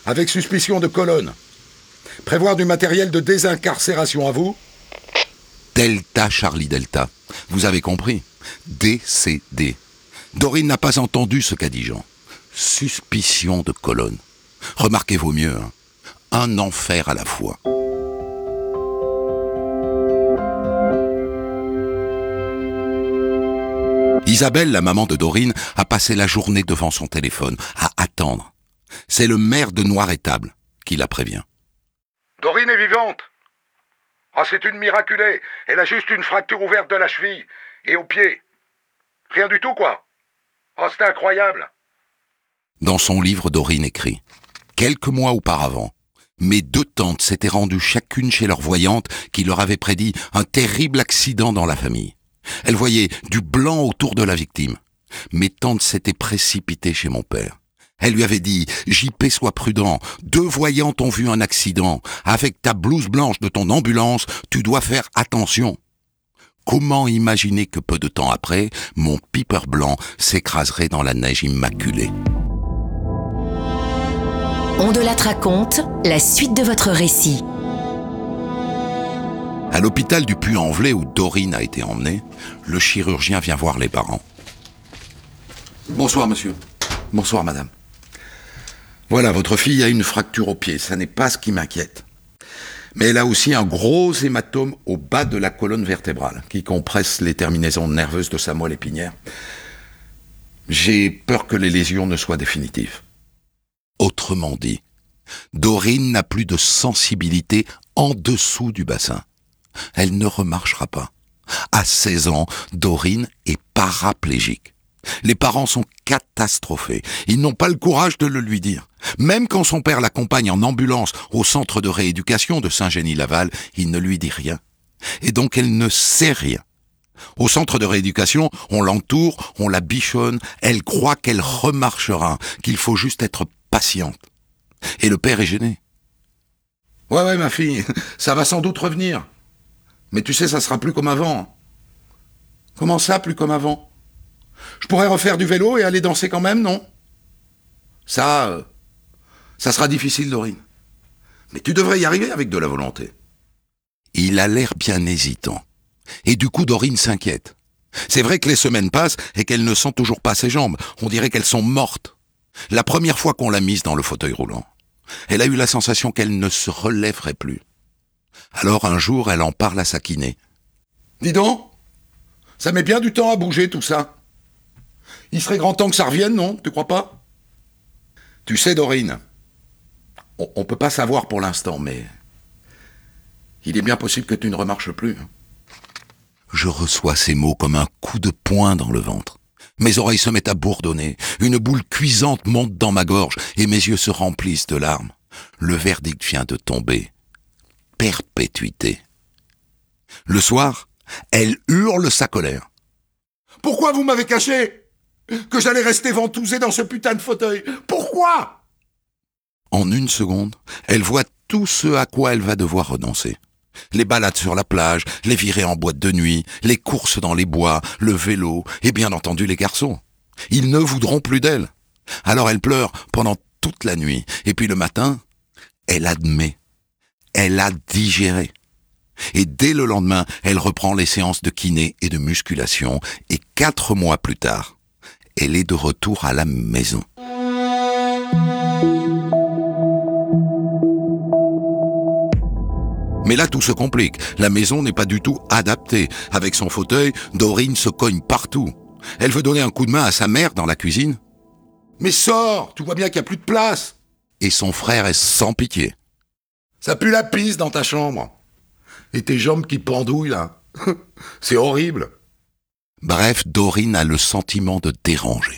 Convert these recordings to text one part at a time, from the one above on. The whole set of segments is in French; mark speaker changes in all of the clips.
Speaker 1: avec suspicion de colonne. Prévoir du matériel de désincarcération à vous.
Speaker 2: Delta Charlie Delta. Vous avez compris. DCD. Dorine n'a pas entendu ce qu'a dit Jean. Suspicion de colonne. Remarquez vaut mieux, hein. Un enfer à la fois. Isabelle, la maman de Dorine, a passé la journée devant son téléphone, à attendre. C'est le maire de Noir-Étable qui la prévient.
Speaker 1: Dorine est vivante. Ah, c'est une miraculée. Elle a juste une fracture ouverte de la cheville et au pied. Rien du tout, quoi. Oh, c'est incroyable.
Speaker 2: Dans son livre, Dorine écrit « Quelques mois auparavant, mes 2 tantes s'étaient rendues chacune chez leur voyante qui leur avait prédit un terrible accident dans la famille. Elles voyaient du blanc autour de la victime. Mes tantes s'étaient précipitées chez mon père. Elle lui avait dit « JP, sois prudent, 2 voyantes ont vu un accident. Avec ta blouse blanche de ton ambulance, tu dois faire attention. » Comment imaginer que peu de temps après, mon piper blanc s'écraserait dans la neige immaculée?
Speaker 3: On de la raconte, la suite de votre récit.
Speaker 2: À l'hôpital du Puy-en-Velay où Dorine a été emmenée, le chirurgien vient voir les parents. Bonsoir monsieur. Bonsoir madame. Voilà, votre fille a une fracture au pied, ça n'est pas ce qui m'inquiète. Mais elle a aussi un gros hématome au bas de la colonne vertébrale, qui compresse les terminaisons nerveuses de sa moelle épinière. J'ai peur que les lésions ne soient définitives. Autrement dit, Dorine n'a plus de sensibilité en dessous du bassin. Elle ne remarchera pas. À 16 ans, Dorine est paraplégique. Les parents sont catastrophés. Ils n'ont pas le courage de le lui dire. Même quand son père l'accompagne en ambulance au centre de rééducation de Saint-Génie-Laval, il ne lui dit rien. Et donc elle ne sait rien. Au centre de rééducation, on l'entoure, on la bichonne, elle croit qu'elle remarchera, qu'il faut juste être patiente. Et le père est gêné. Ouais, ma fille, ça va sans doute revenir. Mais tu sais, ça sera plus comme avant. Comment ça, plus comme avant? Je pourrais refaire du vélo et aller danser quand même, non? Ça sera difficile, Dorine. Mais tu devrais y arriver avec de la volonté. Il a l'air bien hésitant. Et du coup, Dorine s'inquiète. C'est vrai que les semaines passent et qu'elle ne sent toujours pas ses jambes. On dirait qu'elles sont mortes. La première fois qu'on l'a mise dans le fauteuil roulant, elle a eu la sensation qu'elle ne se relèverait plus. Alors un jour, elle en parle à sa kiné. Dis donc, ça met bien du temps à bouger tout ça. Il serait grand temps que ça revienne, non? Tu crois pas? Tu sais, Dorine, on peut pas savoir pour l'instant, mais il est bien possible que tu ne remarches plus. Je reçois ces mots comme un coup de poing dans le ventre. Mes oreilles se mettent à bourdonner, une boule cuisante monte dans ma gorge et mes yeux se remplissent de larmes. Le verdict vient de tomber. Perpétuité. Le soir, elle hurle sa colère. Pourquoi vous m'avez caché que j'allais rester ventousée dans ce putain de fauteuil? Pourquoi? En une seconde, elle voit tout ce à quoi elle va devoir renoncer. Les balades sur la plage, les virées en boîte de nuit, les courses dans les bois, le vélo et bien entendu les garçons. Ils ne voudront plus d'elle. Alors elle pleure pendant toute la nuit. Et puis le matin, elle admet. Elle a digéré. Et dès le lendemain, elle reprend les séances de kiné et de musculation. Et 4 mois plus tard, elle est de retour à la maison. Mais là, tout se complique. La maison n'est pas du tout adaptée. Avec son fauteuil, Dorine se cogne partout. Elle veut donner un coup de main à sa mère dans la cuisine. Mais sors, tu vois bien qu'il n'y a plus de place. Et son frère est sans pitié. Ça pue la pisse dans ta chambre. Et tes jambes qui pendouillent, là. C'est horrible. Bref, Dorine a le sentiment de déranger.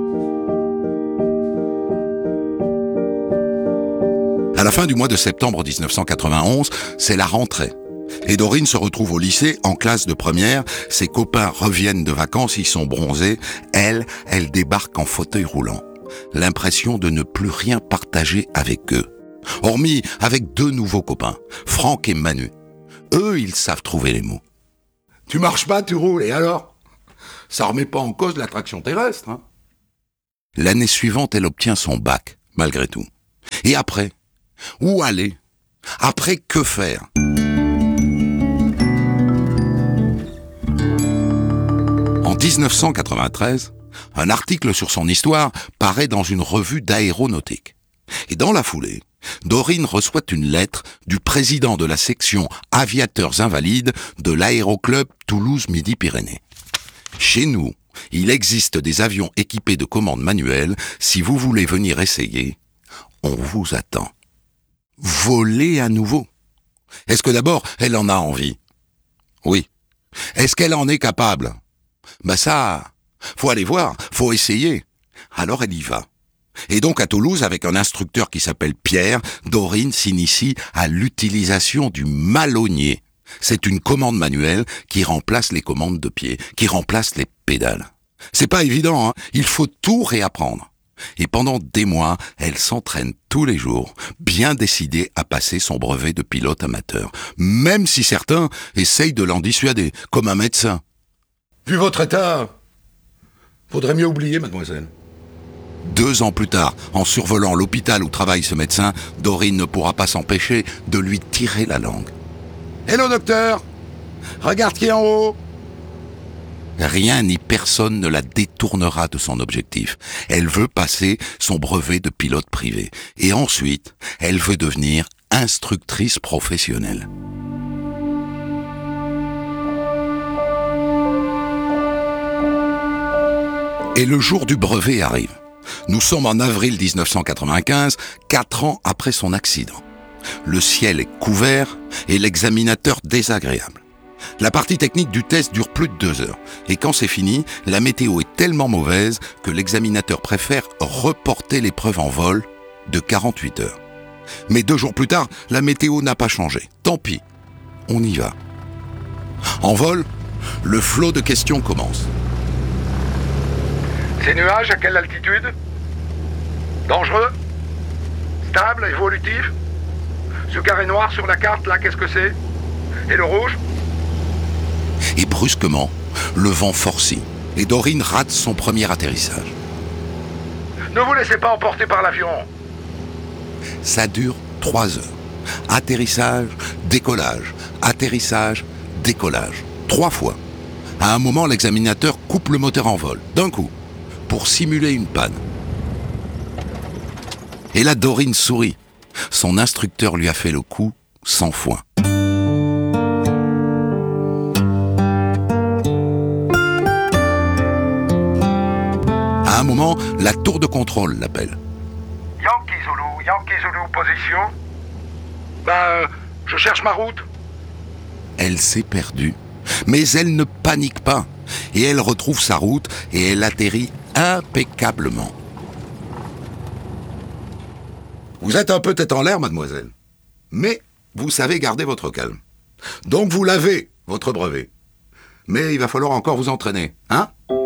Speaker 2: À la fin du mois de septembre 1991, c'est la rentrée. Et Dorine se retrouve au lycée, en classe de première. Ses copains reviennent de vacances, ils sont bronzés. Elle débarque en fauteuil roulant. L'impression de ne plus rien partager avec eux. Hormis avec 2 nouveaux copains, Franck et Manu. Eux, ils savent trouver les mots. Tu marches pas, tu roules, et alors? Ça remet pas en cause l'attraction terrestre, hein? L'année suivante, elle obtient son bac, malgré tout. Et après, où aller? Après, que faire? En 1993, un article sur son histoire paraît dans une revue d'aéronautique. Et dans la foulée, Dorine reçoit une lettre du président de la section aviateurs invalides de l'aéroclub Toulouse-Midi-Pyrénées. Chez nous, il existe des avions équipés de commandes manuelles. Si vous voulez venir essayer, on vous attend. Voler à nouveau. Est-ce que d'abord, elle en a envie? Oui. Est-ce qu'elle en est capable? Ça, faut aller voir, faut essayer. Alors elle y va. Et donc à Toulouse, avec un instructeur qui s'appelle Pierre, Dorine s'initie à l'utilisation du malonnier. C'est une commande manuelle qui remplace les commandes de pied, qui remplace les pédales. C'est pas évident, hein. Il faut tout réapprendre. Et pendant des mois, elle s'entraîne tous les jours, bien décidée à passer son brevet de pilote amateur, même si certains essayent de l'en dissuader, comme un médecin.
Speaker 1: Vu votre état, faudrait mieux oublier, mademoiselle.
Speaker 2: 2 ans plus tard, en survolant l'hôpital où travaille ce médecin, Dorine ne pourra pas s'empêcher de lui tirer la langue.
Speaker 1: « Hello, docteur! Regarde qui est en haut !»
Speaker 2: Rien ni personne ne la détournera de son objectif. Elle veut passer son brevet de pilote privé. Et ensuite, elle veut devenir instructrice professionnelle. Et le jour du brevet arrive. Nous sommes en avril 1995, 4 ans après son accident. Le ciel est couvert et l'examinateur désagréable. La partie technique du test dure plus de 2 heures. Et quand c'est fini, la météo est tellement mauvaise que l'examinateur préfère reporter l'épreuve en vol de 48 heures. Mais 2 jours plus tard, la météo n'a pas changé. Tant pis, on y va. En vol, le flot de questions commence.
Speaker 1: Ces nuages, à quelle altitude? Dangereux? Stable, évolutif? Ce carré noir sur la carte, là, qu'est-ce que c'est? Et le rouge?
Speaker 2: Et brusquement, le vent forcit et Dorine rate son premier atterrissage.
Speaker 1: Ne vous laissez pas emporter par l'avion.
Speaker 2: Ça dure 3 heures. Atterrissage, décollage, atterrissage, décollage. 3 fois. À un moment, l'examinateur coupe le moteur en vol, d'un coup, pour simuler une panne. Et là, Dorine sourit. Son instructeur lui a fait le coup sans foin. À un moment, la tour de contrôle l'appelle.
Speaker 1: Yankee Zulu, position. Je cherche ma route.
Speaker 2: Elle s'est perdue, mais elle ne panique pas. Et elle retrouve sa route et elle atterrit impeccablement.
Speaker 1: Vous êtes un peu tête en l'air, mademoiselle. Mais vous savez garder votre calme. Donc vous l'avez, votre brevet. Mais il va falloir encore vous entraîner, hein?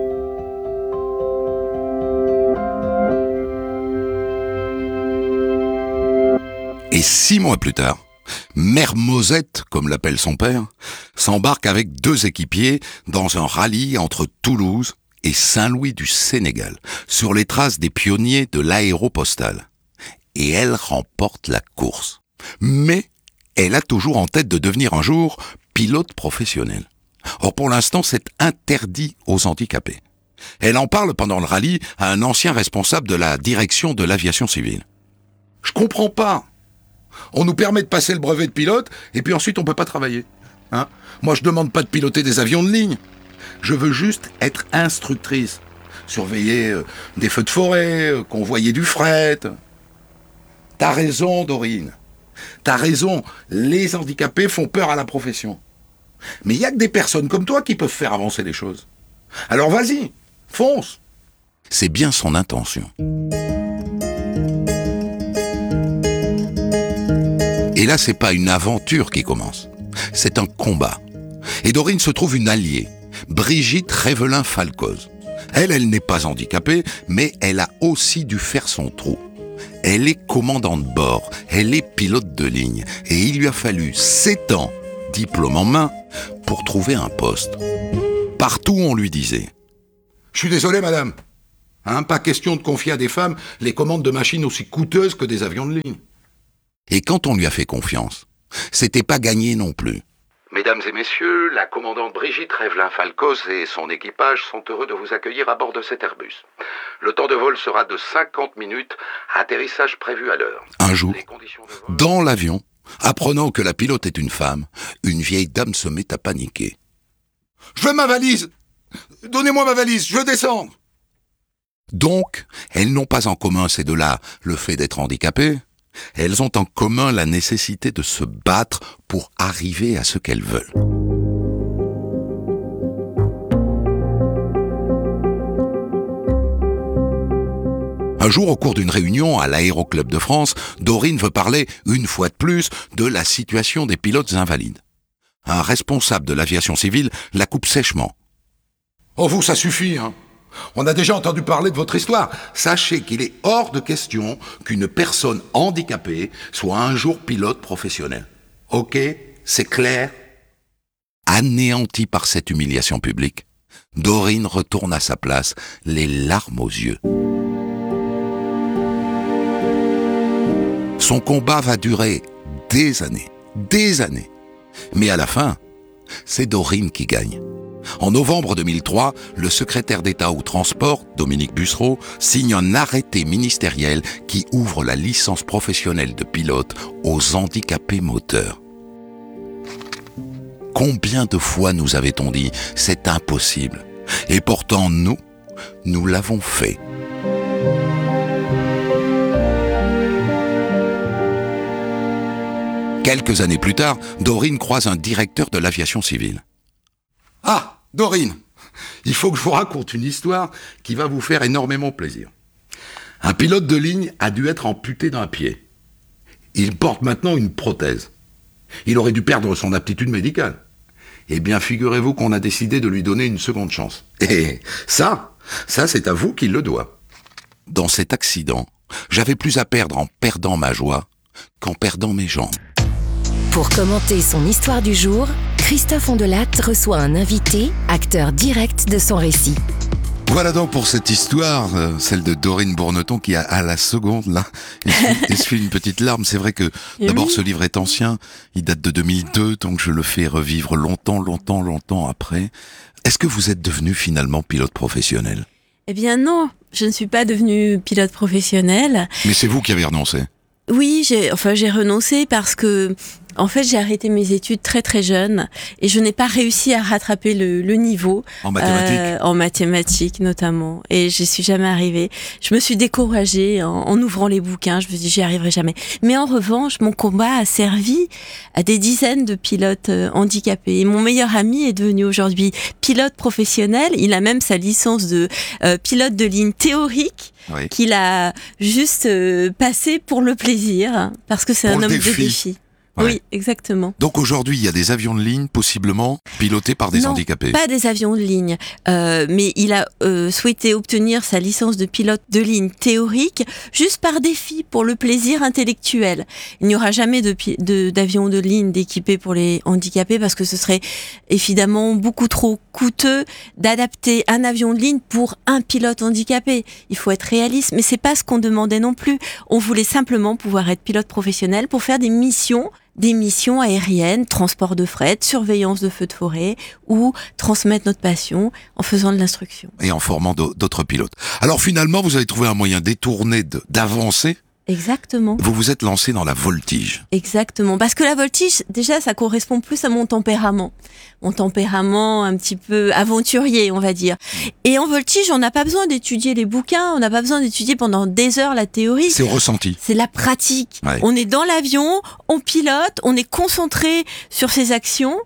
Speaker 2: Et 6 mois plus tard, Mère Mosette, comme l'appelle son père, s'embarque avec 2 équipiers dans un rallye entre Toulouse et Saint-Louis du Sénégal, sur les traces des pionniers de l'aéropostale. Et elle remporte la course. Mais elle a toujours en tête de devenir un jour pilote professionnel. Or pour l'instant, c'est interdit aux handicapés. Elle en parle pendant le rallye à un ancien responsable de la direction de l'aviation civile.
Speaker 1: Je comprends pas. On nous permet de passer le brevet de pilote, et puis ensuite on peut pas travailler. Hein? Moi je demande pas de piloter des avions de ligne. Je veux juste être instructrice. Surveiller des feux de forêt, convoyer du fret. T'as raison, Dorine. T'as raison, les handicapés font peur à la profession. Mais il y a que des personnes comme toi qui peuvent faire avancer les choses. Alors vas-y, fonce.
Speaker 2: C'est bien son intention. Et là, c'est pas une aventure qui commence, c'est un combat. Et Dorine se trouve une alliée, Brigitte Révelin-Falcoz. Elle n'est pas handicapée, mais elle a aussi dû faire son trou. Elle est commandant de bord, elle est pilote de ligne, et il lui a fallu 7 ans, diplôme en main, pour trouver un poste. Partout, on lui disait «
Speaker 1: Je suis désolé, madame, Pas question de confier à des femmes les commandes de machines aussi coûteuses que des avions de ligne.
Speaker 2: Et quand on lui a fait confiance, c'était pas gagné non plus.
Speaker 1: Mesdames et messieurs, la commandante Brigitte Rèvelin-Falcos et son équipage sont heureux de vous accueillir à bord de cet Airbus. Le temps de vol sera de 50 minutes, atterrissage prévu à l'heure.
Speaker 2: Un jour, dans l'avion, apprenant que la pilote est une femme, une vieille dame se met à paniquer.
Speaker 1: « Je veux ma valise! Donnez-moi ma valise, je veux descendre !»
Speaker 2: Donc, elles n'ont pas en commun ces deux-là le fait d'être handicapées. Elles ont en commun la nécessité de se battre pour arriver à ce qu'elles veulent. Un jour, au cours d'une réunion à l'Aéroclub de France, Dorine veut parler, une fois de plus, de la situation des pilotes invalides. Un responsable de l'aviation civile la coupe sèchement.
Speaker 1: « Oh, vous, ça suffit, On a déjà entendu parler de votre histoire. Sachez qu'il est hors de question qu'une personne handicapée soit un jour pilote professionnel. Ok, c'est clair ?»
Speaker 2: Anéantie par cette humiliation publique, Dorine retourne à sa place, les larmes aux yeux. Son combat va durer des années. Mais à la fin, c'est Dorine qui gagne. En novembre 2003, le secrétaire d'État au transport, Dominique Bussereau, signe un arrêté ministériel qui ouvre la licence professionnelle de pilote aux handicapés moteurs. Combien de fois nous avait-on dit « c'est impossible » et pourtant nous l'avons fait. Quelques années plus tard, Dorine croise un directeur de l'aviation civile.
Speaker 1: « Ah, Dorine, il faut que je vous raconte une histoire qui va vous faire énormément plaisir. Un pilote de ligne a dû être amputé d'un pied. Il porte maintenant une prothèse. Il aurait dû perdre son aptitude médicale. Eh bien, figurez-vous qu'on a décidé de lui donner une seconde chance. Et ça c'est à vous qu'il le doit. »
Speaker 2: Dans cet accident, j'avais plus à perdre en perdant ma joie qu'en perdant mes jambes.
Speaker 3: Pour commenter son histoire du jour, Christophe Ondelat reçoit un invité, acteur direct de son récit.
Speaker 2: Voilà donc pour cette histoire, celle de Dorine Bourneton qui à la seconde là essuie une petite larme. C'est vrai que d'abord ce livre est ancien, il date de 2002, donc je le fais revivre longtemps après. Est-ce que vous êtes devenu finalement pilote professionnel ?
Speaker 4: Eh bien non, je ne suis pas devenue pilote professionnel.
Speaker 2: Mais c'est vous qui avez renoncé ?
Speaker 4: Oui, j'ai renoncé parce que en fait, j'ai arrêté mes études très très jeune et je n'ai pas réussi à rattraper le niveau.
Speaker 2: En mathématiques
Speaker 4: en mathématiques notamment. Et j'y suis jamais arrivée. Je me suis découragée en ouvrant les bouquins. Je me suis dit, j'y arriverai jamais. Mais en revanche, mon combat a servi à des dizaines de pilotes handicapés. Et mon meilleur ami est devenu aujourd'hui pilote professionnel. Il a même sa licence de pilote de ligne théorique.
Speaker 2: Oui.
Speaker 4: Qu'il a juste passé pour le plaisir, parce que c'est un homme de défi.
Speaker 2: Ouais.
Speaker 4: Oui, exactement.
Speaker 2: Donc aujourd'hui, il y a des avions de ligne possiblement pilotés par des handicapés.
Speaker 4: Pas des avions de ligne, mais il a souhaité obtenir sa licence de pilote de ligne théorique juste par défi, pour le plaisir intellectuel. Il n'y aura jamais d'avions de ligne d'équipés pour les handicapés parce que ce serait évidemment beaucoup trop coûteux d'adapter un avion de ligne pour un pilote handicapé. Il faut être réaliste, mais c'est pas ce qu'on demandait non plus. On voulait simplement pouvoir être pilote professionnel pour faire des missions aériennes, transport de fret, surveillance de feux de forêt ou transmettre notre passion en faisant de l'instruction.
Speaker 2: Et en formant d'autres pilotes. Alors finalement, vous avez trouvé un moyen détourné d'avancer.
Speaker 4: Exactement.
Speaker 2: Vous vous êtes lancé dans la voltige.
Speaker 4: Exactement. Parce que la voltige, déjà, ça correspond plus à mon tempérament. Mon tempérament un petit peu aventurier, on va dire. Et en voltige, on n'a pas besoin d'étudier les bouquins, on n'a pas besoin d'étudier pendant des heures la théorie.
Speaker 2: C'est au ressenti.
Speaker 4: C'est la pratique.
Speaker 2: Ouais.
Speaker 4: On est dans l'avion, on pilote, on est concentré sur ses actions.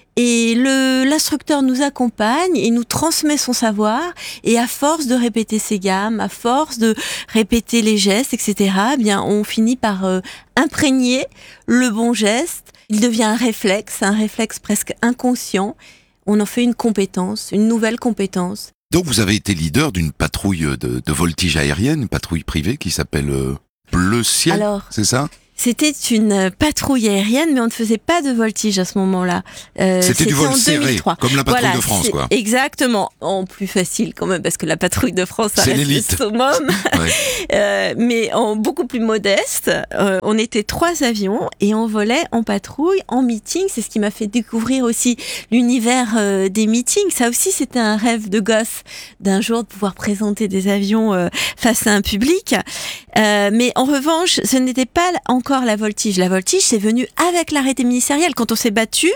Speaker 4: Et l'instructeur nous accompagne et nous transmet son savoir. Et à force de répéter ses gammes, à force de répéter les gestes, etc., eh bien, on finit par imprégner le bon geste. Il devient un réflexe presque inconscient. On en fait une compétence, une nouvelle compétence.
Speaker 2: Donc vous avez été leader d'une patrouille de voltige aérienne, une patrouille privée qui s'appelle Bleu Ciel,
Speaker 4: Alors,
Speaker 2: c'est ça ?
Speaker 4: C'était une patrouille aérienne, mais on ne faisait pas de voltige à ce moment-là.
Speaker 2: C'était du vol
Speaker 4: en
Speaker 2: serré,
Speaker 4: 2003.
Speaker 2: comme la patrouille de France, quoi.
Speaker 4: Exactement. En plus facile quand même, parce que la patrouille de France, ça
Speaker 2: c'est
Speaker 4: reste
Speaker 2: l'élite.
Speaker 4: le summum.
Speaker 2: Ouais.
Speaker 4: Mais en beaucoup plus modeste. On était 3 avions et on volait en patrouille, en meeting. C'est ce qui m'a fait découvrir aussi l'univers des meetings. Ça aussi, c'était un rêve de gosse d'un jour de pouvoir présenter des avions face à un public. Mais en revanche, ce n'était pas encore la voltige. La voltige, c'est venu avec l'arrêté ministériel. Quand on s'est battu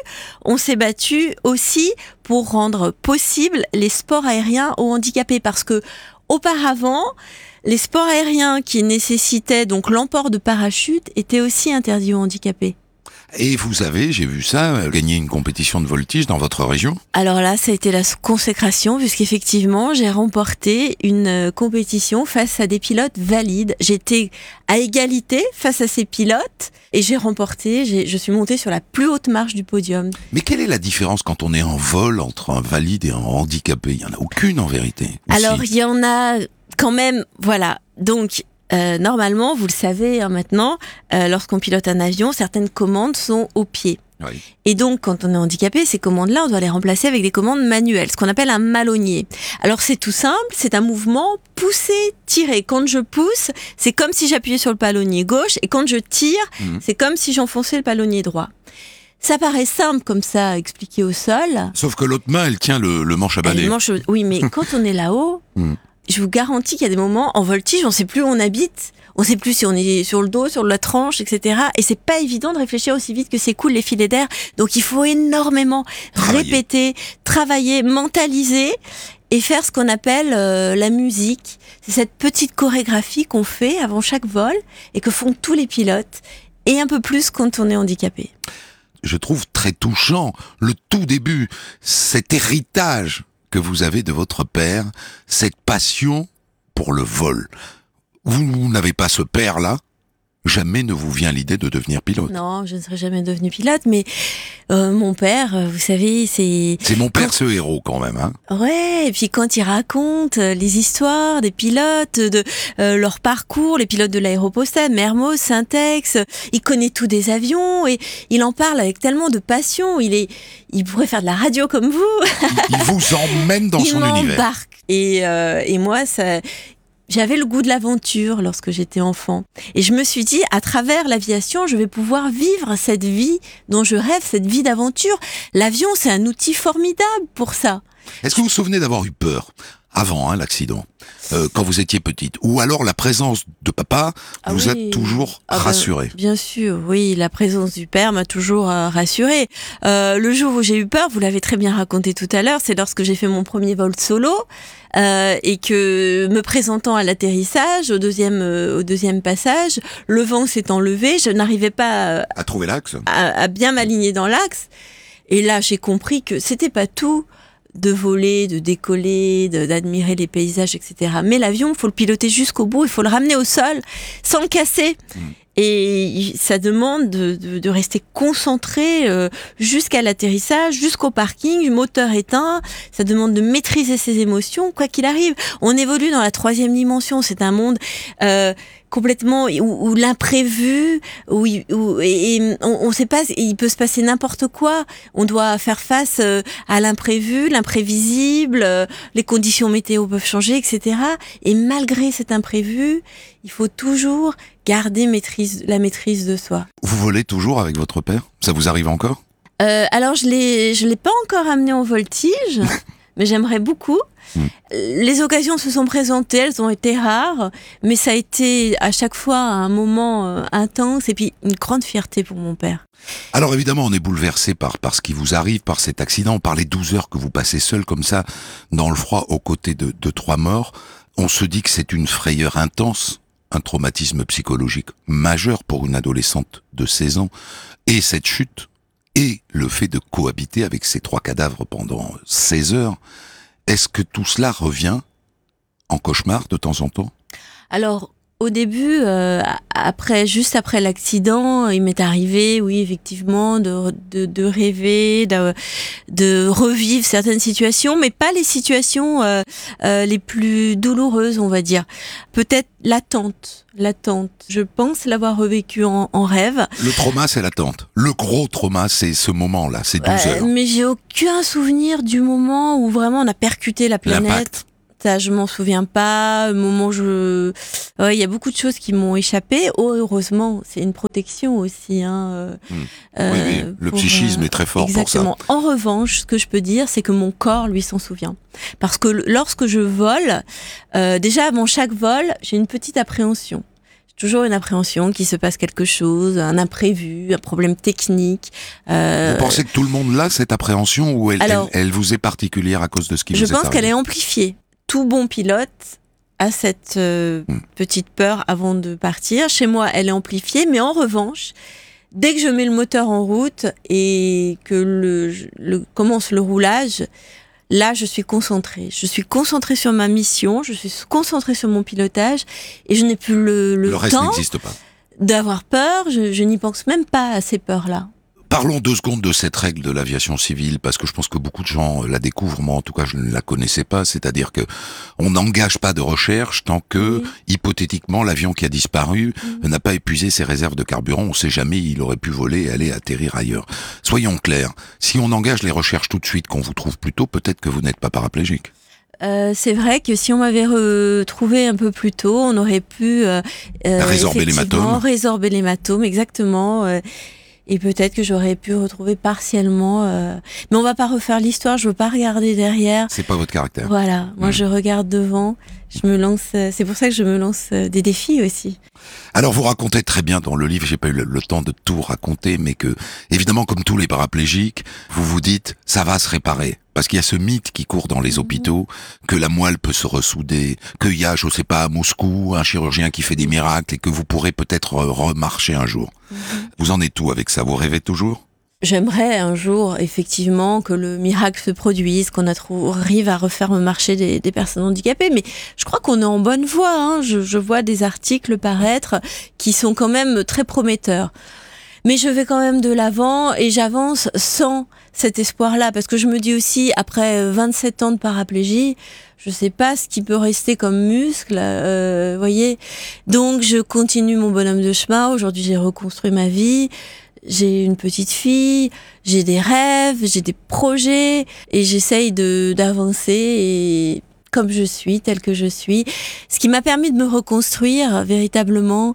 Speaker 4: aussi pour rendre possible les sports aériens aux handicapés. Parce que auparavant, les sports aériens qui nécessitaient donc l'emport de parachute étaient aussi interdits aux handicapés.
Speaker 2: Et vous avez, j'ai vu ça, gagné une compétition de voltige dans votre région ?
Speaker 4: Alors là, ça a été la consécration, puisqu'effectivement, j'ai remporté une compétition face à des pilotes valides. J'étais à égalité face à ces pilotes et j'ai remporté, je suis montée sur la plus haute marche du podium.
Speaker 2: Mais quelle est la différence quand on est en vol entre un valide et un handicapé ? Il n'y en a aucune en vérité. Aussi.
Speaker 4: Alors, il y en a quand même, voilà. Donc, normalement, vous le savez maintenant, lorsqu'on pilote un avion, certaines commandes sont au pied.
Speaker 2: Oui.
Speaker 4: Et donc, quand on est handicapé, ces commandes-là, on doit les remplacer avec des commandes manuelles, ce qu'on appelle un malonnier. Alors, c'est tout simple, c'est un mouvement pousser-tirer. Quand je pousse, c'est comme si j'appuyais sur le palonnier gauche, et quand je tire, c'est comme si j'enfonçais le palonnier droit. Ça paraît simple comme ça, à expliquer au sol.
Speaker 2: Sauf que l'autre main, elle tient le manche à balai.
Speaker 4: Oui, mais quand on est là-haut, je vous garantis qu'il y a des moments, en voltige, on ne sait plus où on habite. On ne sait plus si on est sur le dos, sur la tranche, etc. Et c'est pas évident de réfléchir aussi vite que s'écoulent les filets d'air. Donc il faut énormément répéter, travailler, mentaliser et faire ce qu'on appelle la musique. C'est cette petite chorégraphie qu'on fait avant chaque vol et que font tous les pilotes. Et un peu plus quand on est handicapé.
Speaker 2: Je trouve très touchant le tout début, cet héritage que vous avez de votre père, cette passion pour le vol. Vous n'avez pas ce père-là ? Jamais ne vous vient l'idée de devenir pilote.
Speaker 4: Non, je ne serai jamais devenue pilote, mais mon père, vous savez, c'est...
Speaker 2: C'est mon père ce héros quand même, hein ?
Speaker 4: Ouais, et puis quand il raconte les histoires des pilotes, de leur parcours, les pilotes de l'aéropostale, Mermoz, Syntex, il connaît tout des avions et il en parle avec tellement de passion. Il pourrait faire de la radio comme vous.
Speaker 2: Il vous emmène dans son univers.
Speaker 4: Il m'embarque. Et moi, ça... J'avais le goût de l'aventure lorsque j'étais enfant. Et je me suis dit, à travers l'aviation, je vais pouvoir vivre cette vie dont je rêve, cette vie d'aventure. L'avion, c'est un outil formidable pour ça.
Speaker 2: Est-ce que vous vous souvenez d'avoir eu peur avant l'accident, quand vous étiez petite ? Ou alors la présence de papa vous a toujours rassurée ?
Speaker 4: Bien sûr, oui, la présence du père m'a toujours rassurée. Le jour où j'ai eu peur, vous l'avez très bien raconté tout à l'heure, c'est lorsque j'ai fait mon premier vol solo et que me présentant à l'atterrissage, au deuxième passage, le vent s'est enlevé, je n'arrivais pas
Speaker 2: à trouver l'axe,
Speaker 4: à bien m'aligner dans l'axe. Et là, j'ai compris que c'était pas tout de voler, de décoller, d'admirer les paysages, etc. Mais l'avion, il faut le piloter jusqu'au bout, il faut le ramener au sol sans le casser. Et ça demande de rester concentré jusqu'à l'atterrissage, jusqu'au parking, moteur éteint. Ça demande de maîtriser ses émotions, quoi qu'il arrive. On évolue dans la 3e dimension. C'est un monde complètement où l'imprévu, on sait pas, il peut se passer n'importe quoi. On doit faire face à l'imprévu, l'imprévisible, les conditions météo peuvent changer, etc. Et malgré cet imprévu, il faut toujours garder la maîtrise de soi.
Speaker 2: Vous volez toujours avec votre père ? Ça vous arrive encore ?
Speaker 4: Alors je l'ai pas encore amené en voltige, mais j'aimerais beaucoup. Les occasions se sont présentées, elles ont été rares, mais ça a été à chaque fois un moment intense et puis une grande fierté pour mon père.
Speaker 2: Alors évidemment, on est bouleversé par ce qui vous arrive, par cet accident, par les 12 heures que vous passez seul comme ça, dans le froid, aux côtés de 3 morts. On se dit que c'est une frayeur intense, un traumatisme psychologique majeur pour une adolescente de 16 ans, et cette chute, et le fait de cohabiter avec ces 3 cadavres pendant 16 heures. Est-ce que tout cela revient en cauchemar de temps en temps ?
Speaker 4: Alors, Au début, juste après l'accident, il m'est arrivé, oui, effectivement, de rêver, de revivre certaines situations, mais pas les situations les plus douloureuses, on va dire. Peut-être l'attente. Je pense l'avoir revécu en rêve.
Speaker 2: Le trauma, c'est l'attente. Le gros trauma, c'est ce moment-là, c'est 12 heures.
Speaker 4: Mais j'ai aucun souvenir du moment où vraiment on a percuté la planète.
Speaker 2: L'impact.
Speaker 4: Ça, je m'en souviens pas. Au moment où il y a beaucoup de choses qui m'ont échappé. Oh, heureusement, c'est une protection aussi.
Speaker 2: Oui, le psychisme est très fort
Speaker 4: exactement.
Speaker 2: pour ça.
Speaker 4: En revanche, ce que je peux dire, c'est que mon corps, lui, s'en souvient. Parce que lorsque je vole, déjà avant chaque vol, j'ai une petite appréhension. J'ai toujours une appréhension qu'il se passe quelque chose, un imprévu, un problème technique.
Speaker 2: Vous pensez que tout le monde a cette appréhension ou elle vous est particulière à cause de ce qui vous est arrivé?
Speaker 4: Je pense qu'elle est amplifiée. Tout bon pilote a cette petite peur avant de partir. Chez moi, elle est amplifiée, mais en revanche, dès que je mets le moteur en route et que commence le roulage, là, je suis concentrée. Je suis concentrée sur ma mission, je suis concentrée sur mon pilotage et je n'ai plus le
Speaker 2: reste
Speaker 4: temps
Speaker 2: n'existe pas.
Speaker 4: D'avoir peur. Je n'y pense même pas à ces peurs-là.
Speaker 2: Parlons 2 secondes de cette règle de l'aviation civile, parce que je pense que beaucoup de gens la découvrent. Moi, en tout cas, je ne la connaissais pas. C'est-à-dire que on n'engage pas de recherche tant que, hypothétiquement, l'avion qui a disparu n'a pas épuisé ses réserves de carburant. On ne sait jamais, il aurait pu voler et aller atterrir ailleurs. Soyons clairs. Si on engage les recherches tout de suite, qu'on vous trouve plus tôt, peut-être que vous n'êtes pas paraplégique.
Speaker 4: C'est vrai que si on m'avait retrouvé un peu plus tôt, on aurait pu
Speaker 2: résorber l'hématome.
Speaker 4: Résorber l'hématome, exactement. Et peut-être que j'aurais pu retrouver partiellement. Mais on va pas refaire l'histoire. Je veux pas regarder derrière.
Speaker 2: C'est pas votre caractère.
Speaker 4: Voilà. Moi, je regarde devant. Je me lance. C'est pour ça que je me lance des défis aussi.
Speaker 2: Alors vous racontez très bien dans le livre, j'ai pas eu le temps de tout raconter, mais que, évidemment, comme tous les paraplégiques, vous vous dites, ça va se réparer. Parce qu'il y a ce mythe qui court dans les hôpitaux, que la moelle peut se ressouder, qu'il y a, je sais pas, à Moscou, un chirurgien qui fait des miracles et que vous pourrez peut-être remarcher un jour. Vous en êtes où avec ça? Vous rêvez toujours?
Speaker 4: J'aimerais un jour, effectivement, que le miracle se produise, qu'on arrive à refaire marcher des personnes handicapées. Mais je crois qu'on est en bonne voie. Hein. Je vois des articles paraître qui sont quand même très prometteurs. Mais je vais quand même de l'avant et j'avance sans cet espoir-là. Parce que je me dis aussi, après 27 ans de paraplégie, je sais pas ce qui peut rester comme muscle, voyez. Donc je continue mon bonhomme de chemin. Aujourd'hui, j'ai reconstruit ma vie. J'ai une petite fille, j'ai des rêves, j'ai des projets et j'essaye d'avancer et comme je suis, telle que je suis. Ce qui m'a permis de me reconstruire véritablement,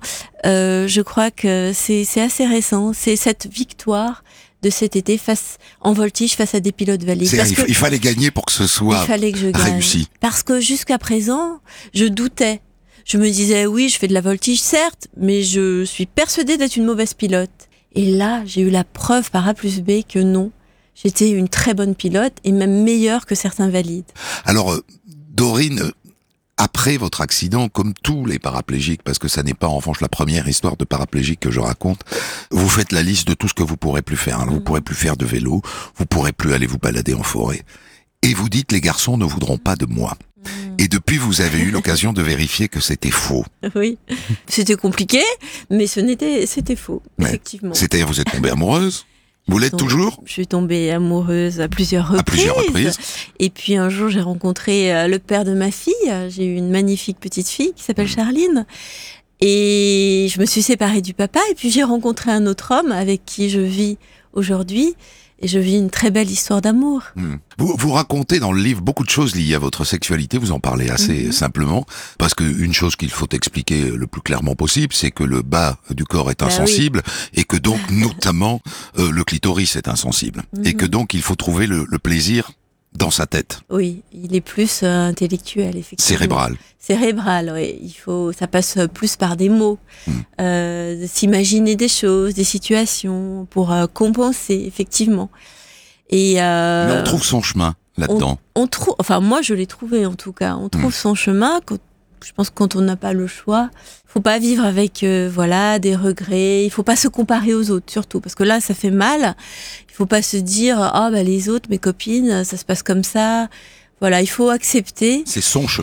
Speaker 4: je crois que c'est assez récent. C'est cette victoire de cet été en voltige face à des pilotes valides.
Speaker 2: Il fallait gagner pour que ce soit réussi.
Speaker 4: Parce que jusqu'à présent, je doutais. Je me disais, oui, je fais de la voltige, certes, mais je suis persuadée d'être une mauvaise pilote. Et là, j'ai eu la preuve par A plus B que non, j'étais une très bonne pilote et même meilleure que certains valides.
Speaker 2: Alors, Dorine, après votre accident, comme tous les paraplégiques, parce que ça n'est pas en revanche la première histoire de paraplégique que je raconte, vous faites la liste de tout ce que vous pourrez plus faire. Vous pourrez plus faire de vélo, vous pourrez plus aller vous balader en forêt. Et vous dites, les garçons ne voudront pas de moi. Et depuis, vous avez eu l'occasion de vérifier que c'était faux.
Speaker 4: Oui, c'était compliqué, mais c'était faux, effectivement.
Speaker 2: C'est-à-dire, vous êtes tombée amoureuse? Vous l'êtes toujours?
Speaker 4: Je suis tombée amoureuse à plusieurs reprises. Et puis un jour, j'ai rencontré le père de ma fille. J'ai eu une magnifique petite fille qui s'appelle Charline. Et je me suis séparée du papa. Et puis j'ai rencontré un autre homme avec qui je vis aujourd'hui. Et je vis une très belle histoire d'amour.
Speaker 2: Vous racontez dans le livre beaucoup de choses liées à votre sexualité, vous en parlez assez simplement, parce qu'une chose qu'il faut expliquer le plus clairement possible, c'est que le bas du corps est insensible, et que donc notamment le clitoris est insensible, et que donc il faut trouver le plaisir dans sa tête.
Speaker 4: Oui, il est plus intellectuel, effectivement. Cérébral, oui. Ça passe plus par des mots, s'imaginer des choses, des situations pour compenser, effectivement. Mais
Speaker 2: on trouve son chemin là-dedans.
Speaker 4: Enfin, moi, je l'ai trouvé en tout cas. On trouve son chemin. Je pense que quand on n'a pas le choix, faut pas vivre avec des regrets. Il faut pas se comparer aux autres surtout, parce que là, ça fait mal. Il faut pas se dire les autres, mes copines, ça se passe comme ça. Voilà, il faut accepter.
Speaker 2: C'est son chemin.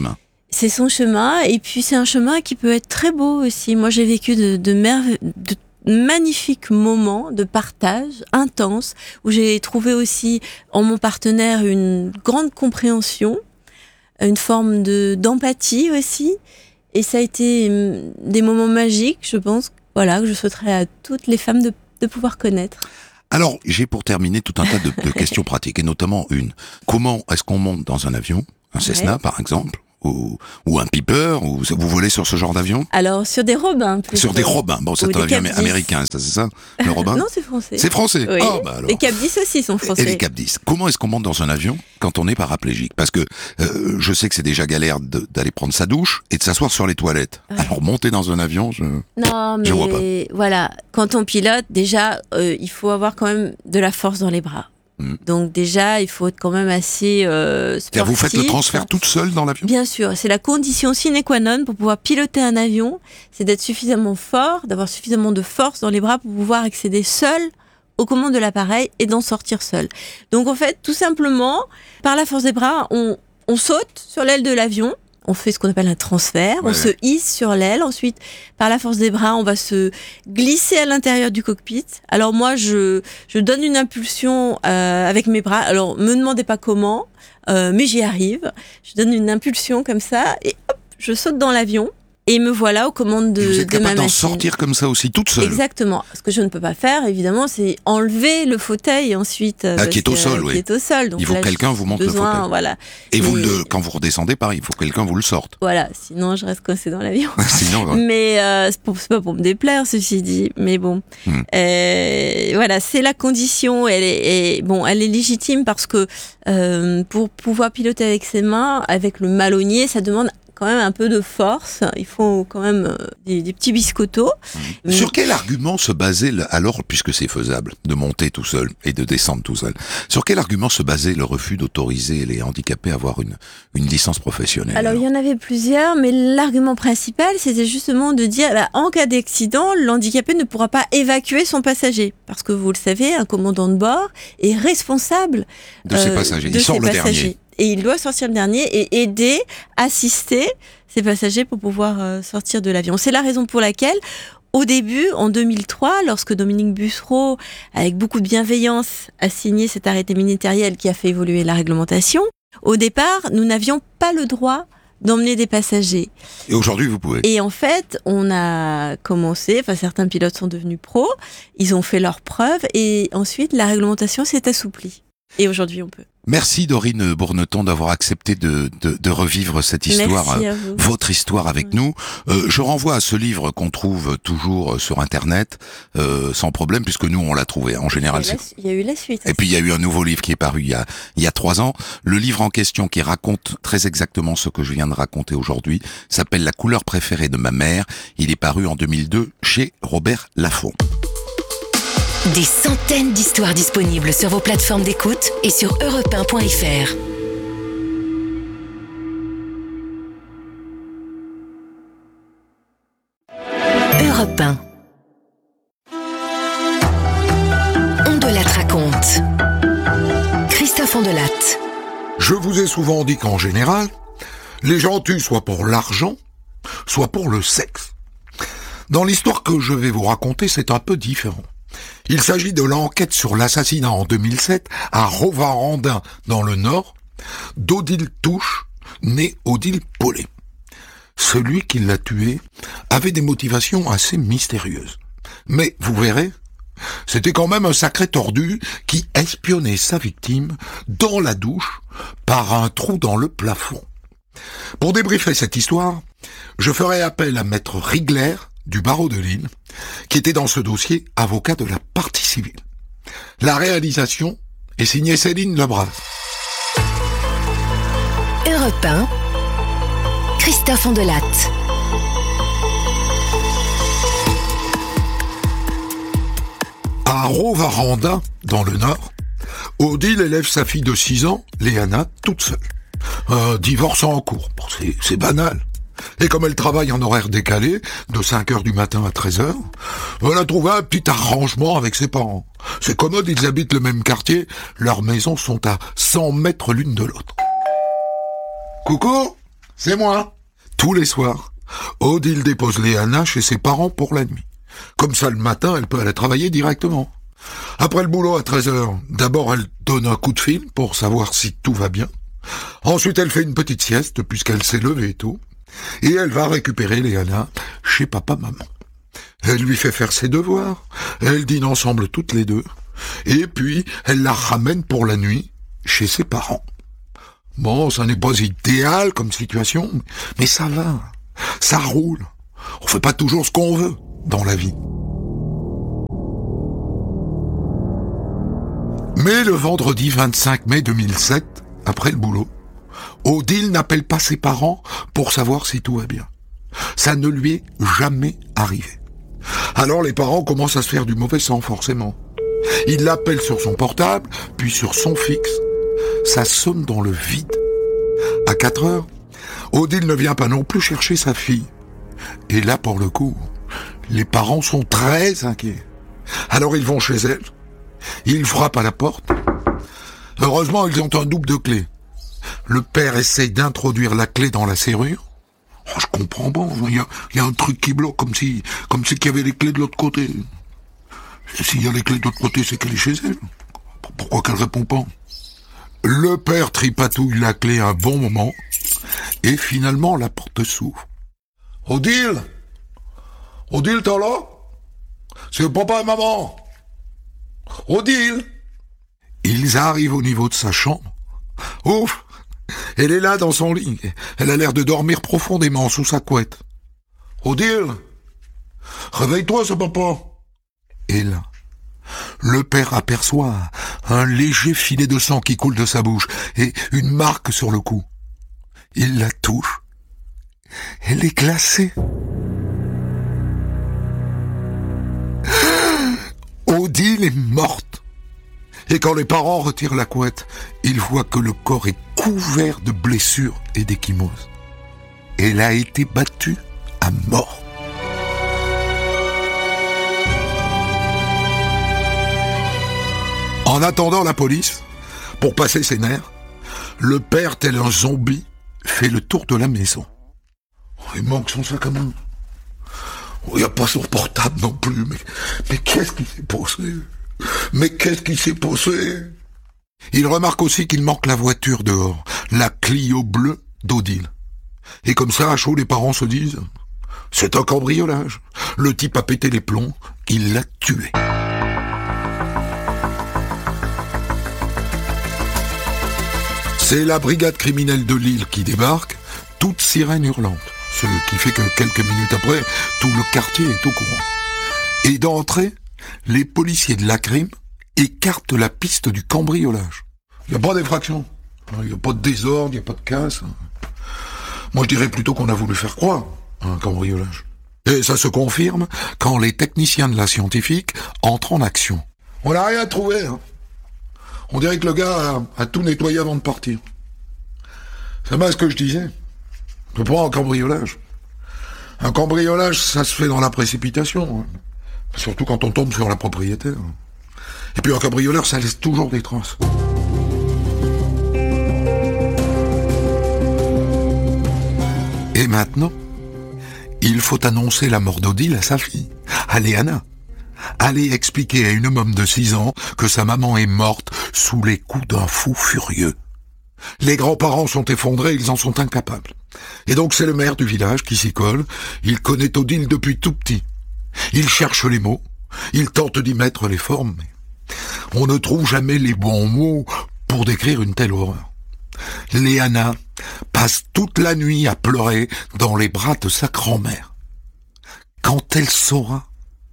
Speaker 4: C'est son chemin, et puis c'est un chemin qui peut être très beau aussi. Moi, j'ai vécu de magnifiques moments de partage intense, où j'ai trouvé aussi en mon partenaire une grande compréhension, une forme d'empathie aussi. Et ça a été des moments magiques, je pense, que je souhaiterais à toutes les femmes de pouvoir connaître.
Speaker 2: Alors, j'ai pour terminer tout un tas de questions pratiques, et notamment une. Comment est-ce qu'on monte dans un avion, un Cessna par exemple, ou un Piper, ou vous volez sur ce genre d'avion?
Speaker 4: Alors, sur des Robins. Plutôt.
Speaker 2: Sur des Robins. Bon, c'est un avion américain, c'est ça, le Robin?
Speaker 4: Non, c'est français.
Speaker 2: C'est français.
Speaker 4: Oui.
Speaker 2: Ah, bah alors.
Speaker 4: Les Cap 10 aussi sont français.
Speaker 2: Et les Cap 10. Comment est-ce qu'on monte dans un avion quand on est paraplégique? Parce que je sais que c'est déjà galère d'aller prendre sa douche et de s'asseoir sur les toilettes. Ouais. Alors, monter dans un avion,
Speaker 4: non, mais
Speaker 2: je vois pas.
Speaker 4: Voilà, quand on pilote, déjà, il faut avoir quand même de la force dans les bras. Donc déjà, il faut être quand même assez sportif.
Speaker 2: Vous faites le transfert toute seule dans l'avion?
Speaker 4: Bien sûr, c'est la condition sine qua non pour pouvoir piloter un avion, c'est d'être suffisamment fort, d'avoir suffisamment de force dans les bras pour pouvoir accéder seul aux commandes de l'appareil et d'en sortir seul. Donc en fait, tout simplement, par la force des bras, on saute sur l'aile de l'avion. On fait ce qu'on appelle un transfert, on se hisse sur l'aile, ensuite par la force des bras on va se glisser à l'intérieur du cockpit. Alors moi je donne une impulsion avec mes bras, alors me demandez pas comment, mais j'y arrive. Je donne une impulsion comme ça et hop, je saute dans l'avion. Et me voilà aux commandes de ma machine.
Speaker 2: Vous êtes capable d'en sortir comme ça aussi, toute seule?
Speaker 4: Exactement. Ce que je ne peux pas faire, évidemment, c'est enlever le fauteuil ensuite.
Speaker 2: Qui est au sol, oui.
Speaker 4: Qui est au sol. Donc
Speaker 2: il faut que quelqu'un vous monte le fauteuil.
Speaker 4: Voilà.
Speaker 2: Et quand vous redescendez, pareil, il faut que quelqu'un vous le sorte.
Speaker 4: Voilà, sinon je reste coincée dans l'avion.
Speaker 2: Sinon, ouais.
Speaker 4: Mais c'est pas pour me déplaire, ceci dit. Mais bon, voilà, c'est la condition. Elle est légitime parce que pour pouvoir piloter avec ses mains, avec le malonnier, ça demande quand même un peu de force, il faut quand même des petits biscottos.
Speaker 2: Sur quel argument se basait, alors, puisque c'est faisable, de monter tout seul et de descendre tout seul, sur quel argument se basait le refus d'autoriser les handicapés à avoir une licence professionnelle?
Speaker 4: Alors il y en avait plusieurs, mais l'argument principal, c'était justement de dire, en cas d'accident, l'handicapé ne pourra pas évacuer son passager. Parce que vous le savez, un commandant de bord est responsable
Speaker 2: de ses passagers. Il sort le dernier.
Speaker 4: Et il doit sortir le dernier et aider, assister ses passagers pour pouvoir sortir de l'avion. C'est la raison pour laquelle, au début, en 2003, lorsque Dominique Bussereau, avec beaucoup de bienveillance, a signé cet arrêté ministériel qui a fait évoluer la réglementation, au départ, nous n'avions pas le droit d'emmener des passagers.
Speaker 2: Et aujourd'hui, vous pouvez.
Speaker 4: Et en fait, on a commencé, certains pilotes sont devenus pros, ils ont fait leurs preuves et ensuite, la réglementation s'est assouplie. Et aujourd'hui, on peut.
Speaker 2: Merci Dorine Bourneton d'avoir accepté de revivre cette histoire, votre histoire avec nous. Je renvoie à ce livre qu'on trouve toujours sur Internet, sans problème, puisque nous on l'a trouvé. En général,
Speaker 4: il y a eu la suite.
Speaker 2: Et puis il y a eu un nouveau livre qui est paru il y a 3 ans. Le livre en question, qui raconte très exactement ce que je viens de raconter aujourd'hui, s'appelle La couleur préférée de ma mère. Il est paru en 2002 chez Robert Laffont.
Speaker 3: Des centaines d'histoires disponibles sur vos plateformes d'écoute et sur europe1.fr. Europe 1. On de la raconte. Christophe Ondelatte.
Speaker 1: Je vous ai souvent dit qu'en général, les gens tuent soit pour l'argent, soit pour le sexe. Dans l'histoire que je vais vous raconter, c'est un peu différent. Il s'agit de l'enquête sur l'assassinat en 2007 à Rovarandin, dans le Nord, d'Odile Touche, née Odile Paulet. Celui qui l'a tué avait des motivations assez mystérieuses. Mais, vous verrez, c'était quand même un sacré tordu qui espionnait sa victime dans la douche par un trou dans le plafond. Pour débriefer cette histoire, je ferai appel à Maître Rigler, du barreau de Lille, qui était dans ce dossier avocat de la partie civile. La réalisation est signée Céline Lebras.
Speaker 3: Europe 1, Christophe Ondelatte.
Speaker 1: À Rovarandin, dans le Nord, Odile élève sa fille de 6 ans, Léana, toute seule. Un divorce en cours, c'est banal. Et comme elle travaille en horaire décalé, de 5h du matin à 13h, elle a trouvé un petit arrangement avec ses parents. C'est commode, ils habitent le même quartier, leurs maisons sont à 100 mètres l'une de l'autre. Coucou, c'est moi. Tous les soirs, Odile dépose Léana chez ses parents pour la nuit. Comme ça, le matin, elle peut aller travailler directement. Après le boulot à 13h, d'abord elle donne un coup de fil pour savoir si tout va bien. Ensuite, elle fait une petite sieste puisqu'elle s'est levée tôt. Et elle va récupérer Léana chez papa-maman. Elle lui fait faire ses devoirs, elles dînent ensemble toutes les deux, et puis elle la ramène pour la nuit chez ses parents. Bon, ça n'est pas idéal comme situation, mais ça va, ça roule. On fait pas toujours ce qu'on veut dans la vie. Mais le vendredi 25 mai 2007, après le boulot, Odile n'appelle pas ses parents pour savoir si tout va bien. Ça ne lui est jamais arrivé. Alors les parents commencent à se faire du mauvais sang, forcément. Ils l'appellent sur son portable, puis sur son fixe. Ça sonne dans le vide. À 4h, Odile ne vient pas non plus chercher sa fille. Et là, pour le coup, les parents sont très inquiets. Alors ils vont chez elle. Ils frappent à la porte. Heureusement, ils ont un double de clé. Le père essaye d'introduire la clé dans la serrure. Oh, je comprends pas, il y a un truc qui bloque, comme si qu'il y avait les clés de l'autre côté. S'il y a les clés de l'autre côté, c'est qu'elle est chez elle. Pourquoi qu'elle répond pas? Le père tripatouille la clé un bon moment, et finalement la porte s'ouvre. Odile, t'es là? C'est papa et maman. Odile. Ils arrivent au niveau de sa chambre. Ouf! Elle est là dans son lit. Elle a l'air de dormir profondément sous sa couette. Odile! Réveille-toi, ce papa! Et là, le père aperçoit un léger filet de sang qui coule de sa bouche et une marque sur le cou. Il la touche. Elle est glacée. Odile est morte. Et quand les parents retirent la couette, ils voient que le corps est couvert de blessures et d'échymoses. Elle a été battue à mort. En attendant la police, pour passer ses nerfs, le père, tel un zombie, fait le tour de la maison. Il manque son sac à main. Il n'y a pas son portable non plus, mais qu'est-ce qui s'est passé? Mais qu'est-ce qui s'est passé? Il remarque aussi qu'il manque la voiture dehors, la Clio bleue d'Odile. Et comme ça, à chaud, les parents se disent « C'est un cambriolage. Le type a pété les plombs, il l'a tué. » C'est la brigade criminelle de Lille qui débarque, toute sirène hurlante. Ce qui fait que quelques minutes après, tout le quartier est au courant. Et d'entrée, les policiers de la crime écartent la piste du cambriolage. Il n'y a pas d'effraction, il n'y a pas de désordre, il n'y a pas de casse. Moi, je dirais plutôt qu'on a voulu faire croire à un cambriolage. Et ça se confirme quand les techniciens de la scientifique entrent en action. On n'a rien trouvé. On dirait que le gars a tout nettoyé avant de partir. C'est bien ce que je disais. C'est pas un cambriolage. Un cambriolage, ça se fait dans la précipitation. Surtout quand on tombe sur la propriétaire. Et puis un cambrioleur, ça laisse toujours des traces. Et maintenant, il faut annoncer la mort d'Odile à sa fille, à Léana. Aller expliquer à une môme de 6 ans que sa maman est morte sous les coups d'un fou furieux. Les grands-parents sont effondrés, ils en sont incapables. Et donc c'est le maire du village qui s'y colle. Il connaît Odile depuis tout petit. Il cherche les mots, il tente d'y mettre les formes, mais on ne trouve jamais les bons mots pour décrire une telle horreur. Léana passe toute la nuit à pleurer dans les bras de sa grand-mère. Quand elle saura,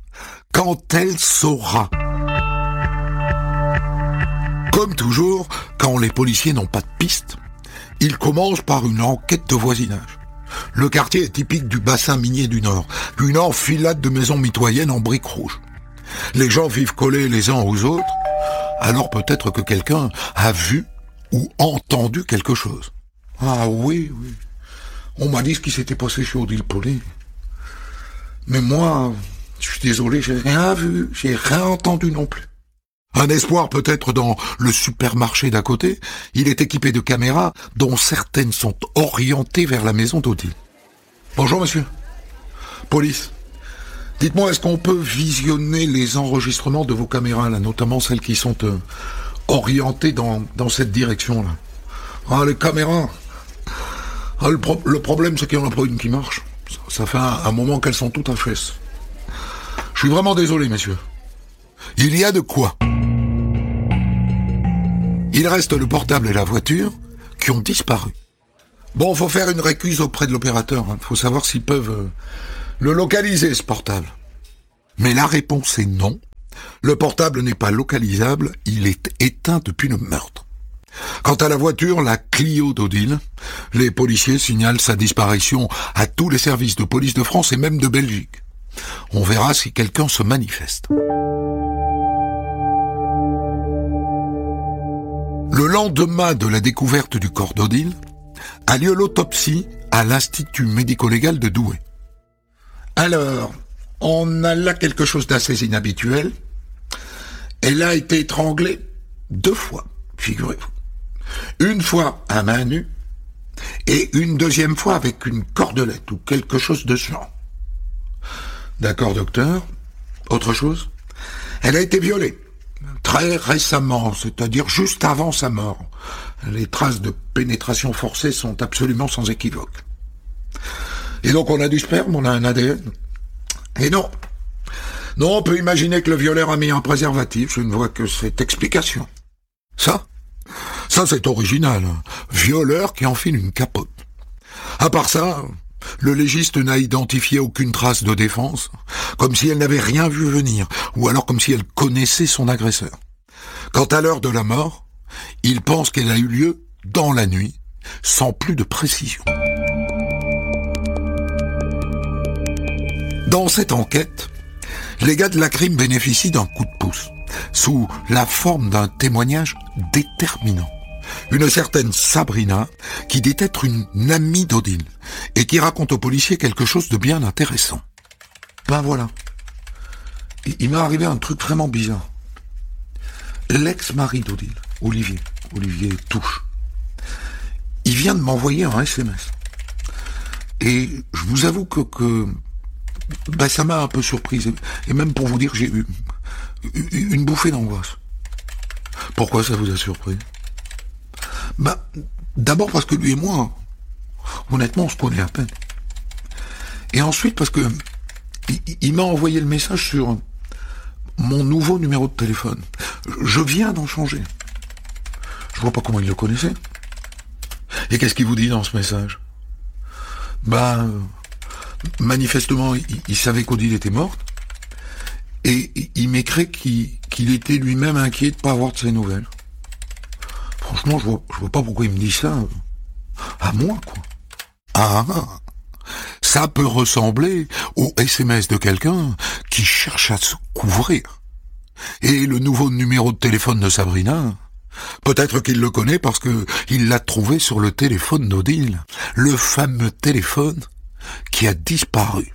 Speaker 1: Comme toujours, quand les policiers n'ont pas de piste, ils commencent par une enquête de voisinage. Le quartier est typique du bassin minier du Nord, une enfilade de maisons mitoyennes en briques rouges. Les gens vivent collés les uns aux autres, alors peut-être que quelqu'un a vu ou entendu quelque chose. Ah oui. On m'a dit ce qui s'était passé chez Odile Paulet. Mais moi, je suis désolé, j'ai rien vu, j'ai rien entendu non plus. Un espoir peut-être dans le supermarché d'à côté. Il est équipé de caméras dont certaines sont orientées vers la maison d'Odile. Bonjour, monsieur. Police. Dites-moi, est-ce qu'on peut visionner les enregistrements de vos caméras, là, notamment celles qui sont orientées dans cette direction-là? Ah, les caméras. Ah, le problème, c'est qu'il n'y en a pas une qui marche. Ça fait un moment qu'elles sont toutes à fesse. Je suis vraiment désolé, messieurs. Il y a de quoi. Il reste le portable et la voiture qui ont disparu. Bon, faut faire une récuse auprès de l'opérateur. Faut savoir s'ils peuvent le localiser, ce portable. Mais la réponse est non. Le portable n'est pas localisable, il est éteint depuis le meurtre. Quant à la voiture, la Clio d'Odile, les policiers signalent sa disparition à tous les services de police de France et même de Belgique. On verra si quelqu'un se manifeste. Le lendemain de la découverte du corps d'Odile, a lieu l'autopsie à l'Institut médico-légal de Douai. Alors, on a là quelque chose d'assez inhabituel. Elle a été étranglée 2 fois, figurez-vous. Une fois à main nue et une deuxième fois avec une cordelette ou quelque chose de ce genre. D'accord, docteur. Autre chose? Elle a été violée. Très récemment, c'est-à-dire juste avant sa mort. Les traces de pénétration forcée sont absolument sans équivoque. Et donc on a du sperme, on a un ADN. Et non. Non, on peut imaginer que le violeur a mis un préservatif, je ne vois que cette explication. Ça c'est original. Violeur qui enfile une capote. À part ça, le légiste n'a identifié aucune trace de défense, comme si elle n'avait rien vu venir, ou alors comme si elle connaissait son agresseur. Quant à l'heure de la mort, il pense qu'elle a eu lieu dans la nuit, sans plus de précision. Dans cette enquête, les gars de la crime bénéficient d'un coup de pouce, sous la forme d'un témoignage déterminant. Une certaine Sabrina, qui dit être une amie d'Odile, et qui raconte aux policiers quelque chose de bien intéressant. Ben voilà. Il m'est arrivé un truc vraiment bizarre. L'ex-mari d'Odile, Olivier Touche, il vient de m'envoyer un SMS. Et je vous avoue que ça m'a un peu surprise. Et même pour vous dire, j'ai eu une bouffée d'angoisse. Pourquoi ça vous a surpris? D'abord parce que lui et moi, honnêtement, on se connaît à peine. Et ensuite parce que il m'a envoyé le message sur mon nouveau numéro de téléphone. Je viens d'en changer. Je vois pas comment il le connaissait. Et qu'est-ce qu'il vous dit dans ce message? Manifestement, il savait qu'Odile était morte. Et il m'écrit qu'il était lui-même inquiet de pas avoir de ses nouvelles. Franchement, je vois pas pourquoi il me dit ça. À moi, quoi. Ah, ça peut ressembler au SMS de quelqu'un qui cherche à se couvrir. Et le nouveau numéro de téléphone de Sabrina, peut-être qu'il le connaît parce que il l'a trouvé sur le téléphone d'Odile. Le fameux téléphone qui a disparu.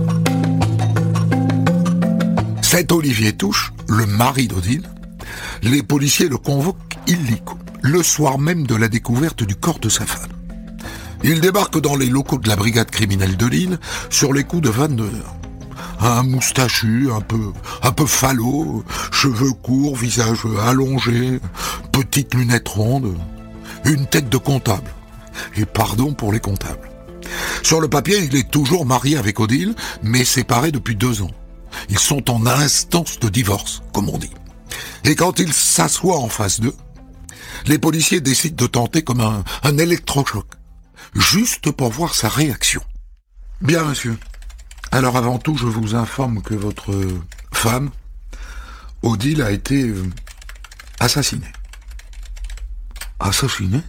Speaker 1: Cet Olivier Touche, le mari d'Odile, les policiers le convoquent illico, le soir même de la découverte du corps de sa femme. Il débarque dans les locaux de la brigade criminelle de Lille sur les coups de 22 heures. Un moustachu, un peu falot, cheveux courts, visage allongé, petites lunettes rondes, une tête de comptable. Et pardon pour les comptables. Sur le papier, il est toujours marié avec Odile, mais séparé depuis 2 ans. Ils sont en instance de divorce, comme on dit. Et quand il s'assoit en face d'eux, les policiers décident de tenter comme un électrochoc, juste pour voir sa réaction. Bien, monsieur. Alors avant tout, je vous informe que votre femme, Odile, a été assassinée. Assassinée?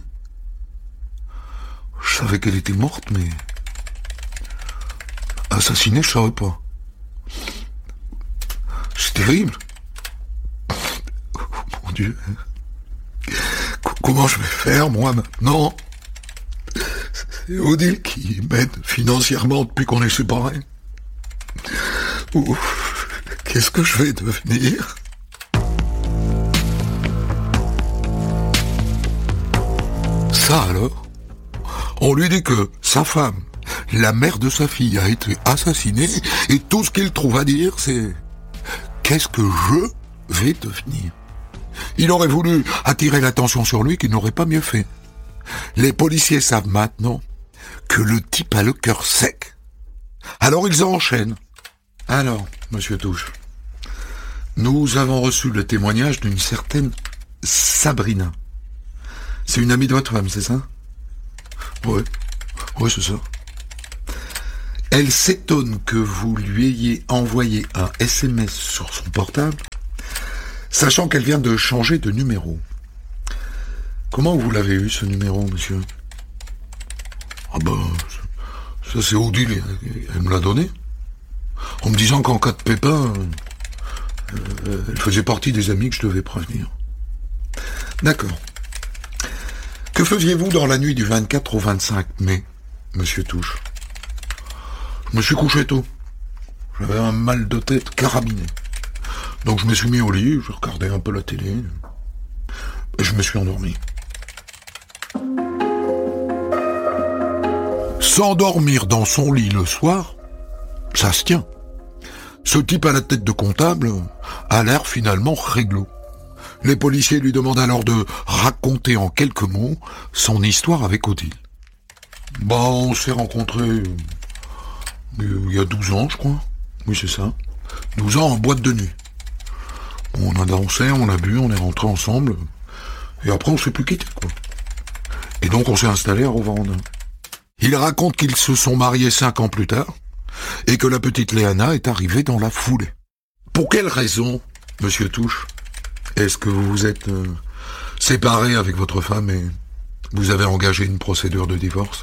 Speaker 1: Je savais qu'elle était morte, mais... assassinée, je savais pas. C'est terrible. Mon Dieu. Comment je vais faire, moi, maintenant? C'est Odile qui m'aide financièrement depuis qu'on est séparés. Qu'est-ce que je vais devenir? Ça alors? On lui dit que sa femme
Speaker 2: la mère de sa fille a été assassinée et tout ce qu'il trouve à dire, c'est « Qu'est-ce que je vais devenir ?» Il aurait voulu attirer l'attention sur lui qu'il n'aurait pas mieux fait. Les policiers savent maintenant que le type a le cœur sec. Alors ils enchaînent. Alors, monsieur Touche, nous avons reçu le témoignage d'une certaine Sabrina. C'est une amie de votre femme, c'est ça? Oui, c'est ça. Elle s'étonne que vous lui ayez envoyé un SMS sur son portable, sachant qu'elle vient de changer de numéro. Comment vous l'avez eu, ce numéro, monsieur? Ah ben, ça c'est Odile, elle me l'a donné. En me disant qu'en cas de pépin, elle faisait partie des amis que je devais prévenir. D'accord. Que faisiez-vous dans la nuit du 24 au 25 mai, monsieur Touche? Je me suis couché tôt. J'avais un mal de tête carabiné. Donc je me suis mis au lit, je regardais un peu la télé, et je me suis endormi. S'endormir dans son lit le soir, ça se tient. Ce type à la tête de comptable a l'air finalement réglo. Les policiers lui demandent alors de raconter en quelques mots son histoire avec Odile. On s'est rencontrés il y a 12 ans, je crois. Oui, c'est ça. 12 ans en boîte de nuit. On a dansé, on a bu, on est rentrés ensemble. Et après, on s'est plus quittés, quoi. Et donc, on s'est installé à Roverandin. Il raconte qu'ils se sont mariés 5 ans plus tard et que la petite Léana est arrivée dans la foulée. Pour quelle raison, monsieur Touche, est-ce que vous vous êtes séparé avec votre femme et vous avez engagé une procédure de divorce?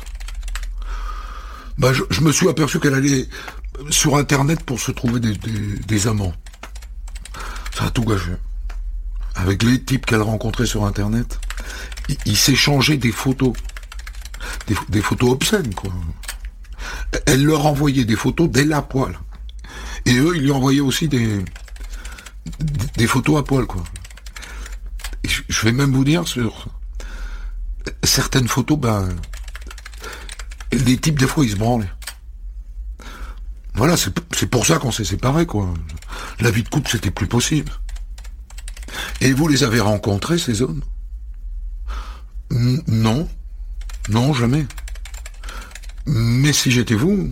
Speaker 2: Je me suis aperçu qu'elle allait sur Internet pour se trouver des amants. Ça a tout gâché. Avec les types qu'elle rencontrait sur Internet, ils s'échangeaient des photos. Des photos obscènes, quoi. Elle leur envoyait des photos d'elle à poil. Et eux, ils lui envoyaient aussi des photos à poil, quoi. Et je vais même vous dire, sur certaines photos, les types, des fois, ils se branlaient. Voilà, c'est pour ça qu'on s'est séparés, quoi. La vie de couple, c'était plus possible. Et vous les avez rencontrés, ces hommes? Non. Non, jamais. Mais si j'étais vous,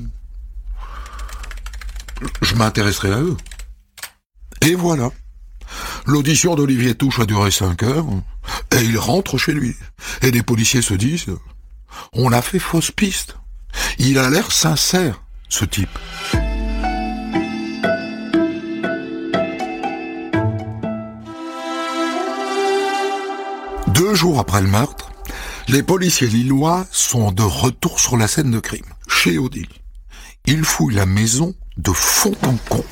Speaker 2: je m'intéresserais à eux. Et voilà. L'audition d'Olivier Touche a duré 5 heures, et il rentre chez lui. Et les policiers se disent, on a fait fausse piste. Il a l'air sincère, ce type. Deux jours après le meurtre, les policiers lillois sont de retour sur la scène de crime, chez Odile. Ils fouillent la maison de fond en comble.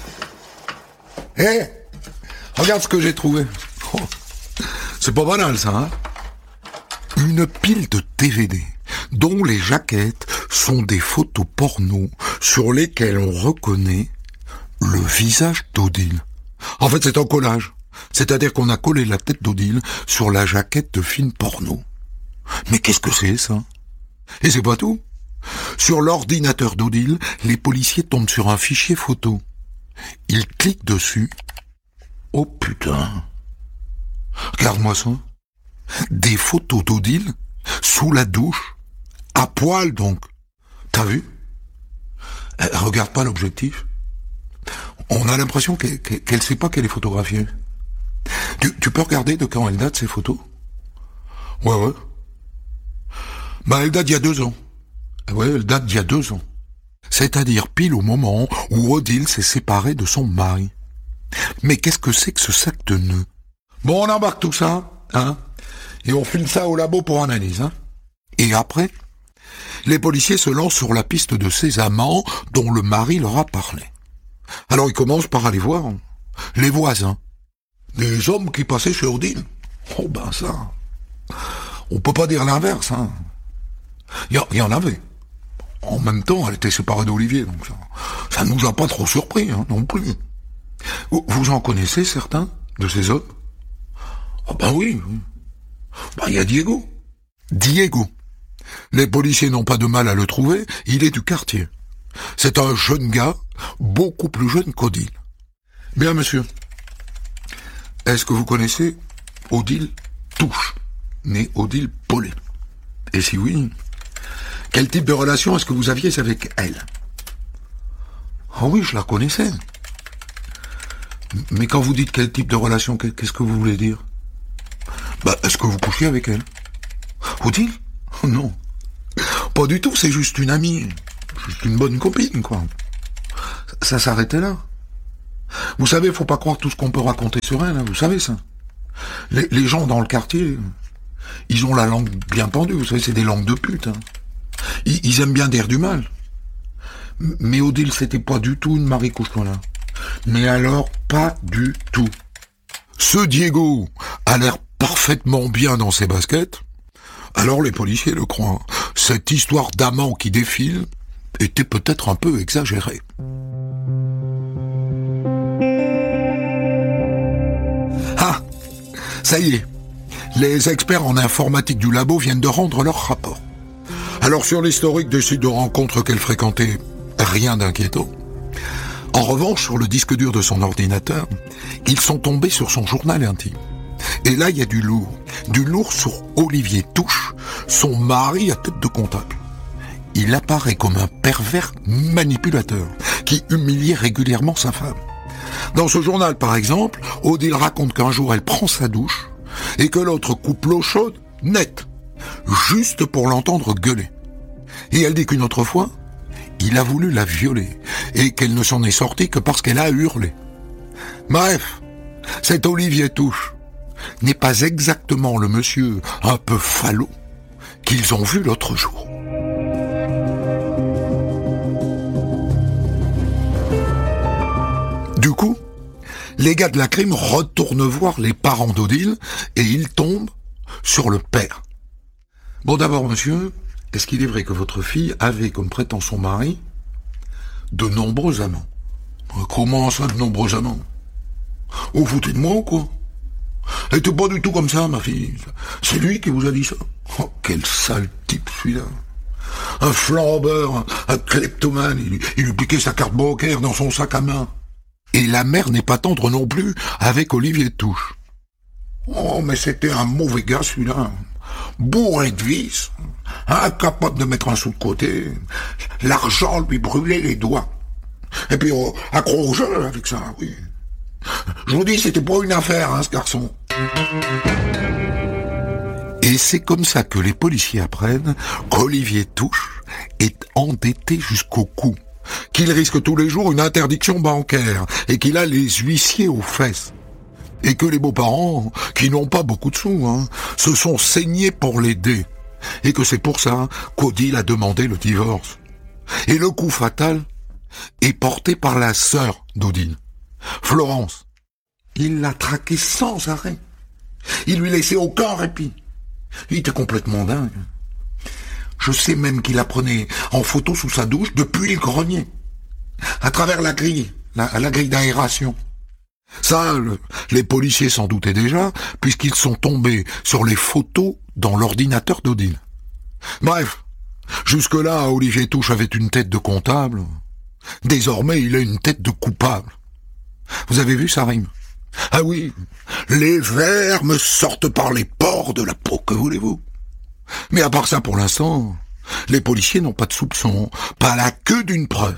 Speaker 2: Regarde ce que j'ai trouvé. Oh, c'est pas banal, ça, hein? Une pile de DVD, dont les jaquettes sont des photos porno sur lesquelles on reconnaît le visage d'Odile. En fait, c'est un collage. C'est-à-dire qu'on a collé la tête d'Odile sur la jaquette de film porno. Mais qu'est-ce que c'est, ça? Et c'est pas tout. Sur l'ordinateur d'Odile, les policiers tombent sur un fichier photo. Ils cliquent dessus. Oh putain! Regarde-moi ça. Des photos d'Odile sous la douche, à poil donc. T'as vu? Elle regarde pas l'objectif. On a l'impression qu'elle sait pas qu'elle est photographiée. Tu peux regarder de quand elle date, ces photos? Ouais. Elle date d'il y a 2 ans. Ouais, elle date d'il y a 2 ans. C'est-à-dire pile au moment où Odile s'est séparée de son mari. Mais qu'est-ce que c'est que ce sac de nœuds? On embarque tout ça, hein, et on file ça au labo pour analyse, hein. Et après, les policiers se lancent sur la piste de ces amants dont le mari leur a parlé. Alors ils commencent par aller voir les voisins. Des hommes qui passaient chez Odile. Oh ça, on peut pas dire l'inverse, hein. Il y en avait. En même temps, elle était séparée d'Olivier, donc ça nous a pas trop surpris, hein, non plus. Vous en connaissez certains de ces hommes? Oui. Il y a Diego. Diego. Les policiers n'ont pas de mal à le trouver, il est du quartier. C'est un jeune gars, beaucoup plus jeune qu'Odile. Bien, monsieur. Est-ce que vous connaissez Odile Touche, née Odile Paulet? Et si oui, quel type de relation est-ce que vous aviez avec elle? Ah oui, je la connaissais. Mais quand vous dites quel type de relation, qu'est-ce que vous voulez dire? Est-ce que vous couchiez avec elle? Odile? Non. Pas du tout, c'est juste une amie. Juste une bonne copine, quoi. Ça s'arrêtait là. Vous savez, faut pas croire tout ce qu'on peut raconter sur elle, hein, vous savez ça. Les gens dans le quartier, ils ont la langue bien pendue, vous savez, c'est des langues de pute. Hein. Ils aiment bien dire du mal. Mais Odile, c'était pas du tout une Marie Couchon-là. Mais alors, pas du tout. Ce Diego a l'air parfaitement bien dans ses baskets. Alors les policiers le croient. Cette histoire d'amant qui défile était peut-être un peu exagérée. Ah, ça y est. Les experts en informatique du labo viennent de rendre leur rapport. Alors sur l'historique des sites de rencontres qu'elle fréquentait, rien d'inquiétant. En revanche, sur le disque dur de son ordinateur, ils sont tombés sur son journal intime. Et là, il y a du lourd. Du lourd sur Olivier Touche, son mari à tête de comptable. Il apparaît comme un pervers manipulateur qui humiliait régulièrement sa femme. Dans ce journal, par exemple, Odile raconte qu'un jour, elle prend sa douche et que l'autre coupe l'eau chaude net, juste pour l'entendre gueuler. Et elle dit qu'une autre fois, il a voulu la violer et qu'elle ne s'en est sortie que parce qu'elle a hurlé. Bref, cet Olivier Touche n'est pas exactement le monsieur un peu falot qu'ils ont vu l'autre jour. Du coup, les gars de la crime retournent voir les parents d'Odile et ils tombent sur le père. Bon, d'abord, monsieur, est-ce qu'il est vrai que votre fille avait, comme prétend son mari, de nombreux amants? Comment ça, de nombreux amants? Vous foutez de moi ou quoi? Elle était pas du tout comme ça, ma fille. C'est lui qui vous a dit ça. Oh, quel sale type, celui-là. Un flambeur, un kleptomane, il lui piquait sa carte bancaire dans son sac à main. Et la mère n'est pas tendre non plus avec Olivier Touche. Oh, mais c'était un mauvais gars, celui-là. Bourré de vices, incapable de mettre un sou de côté. L'argent lui brûlait les doigts. Et puis, accro au jeu avec ça, oui. Je vous dis, c'était pas une affaire, hein, ce garçon. Et c'est comme ça que les policiers apprennent qu'Olivier Touche est endetté jusqu'au cou, qu'il risque tous les jours une interdiction bancaire et qu'il a les huissiers aux fesses. Et que les beaux-parents, qui n'ont pas beaucoup de sous, hein, se sont saignés pour l'aider. Et que c'est pour ça qu'Odile a demandé le divorce. Et le coup fatal est porté par la sœur d'Odile, Florence. Il l'a traqué sans arrêt. Il lui laissait aucun répit. Il était complètement dingue. Je sais même qu'il la prenait en photo sous sa douche depuis le grenier, à travers la grille d'aération. Ça, les policiers s'en doutaient déjà, puisqu'ils sont tombés sur les photos dans l'ordinateur d'Odile. Bref, jusque-là, Olivier Touche avait une tête de comptable. Désormais, il a une tête de coupable. Vous avez vu, ça rime? Ah oui, les vers me sortent par les pores de la peau, que voulez-vous? Mais à part ça, pour l'instant, les policiers n'ont pas de soupçons, pas la queue d'une preuve.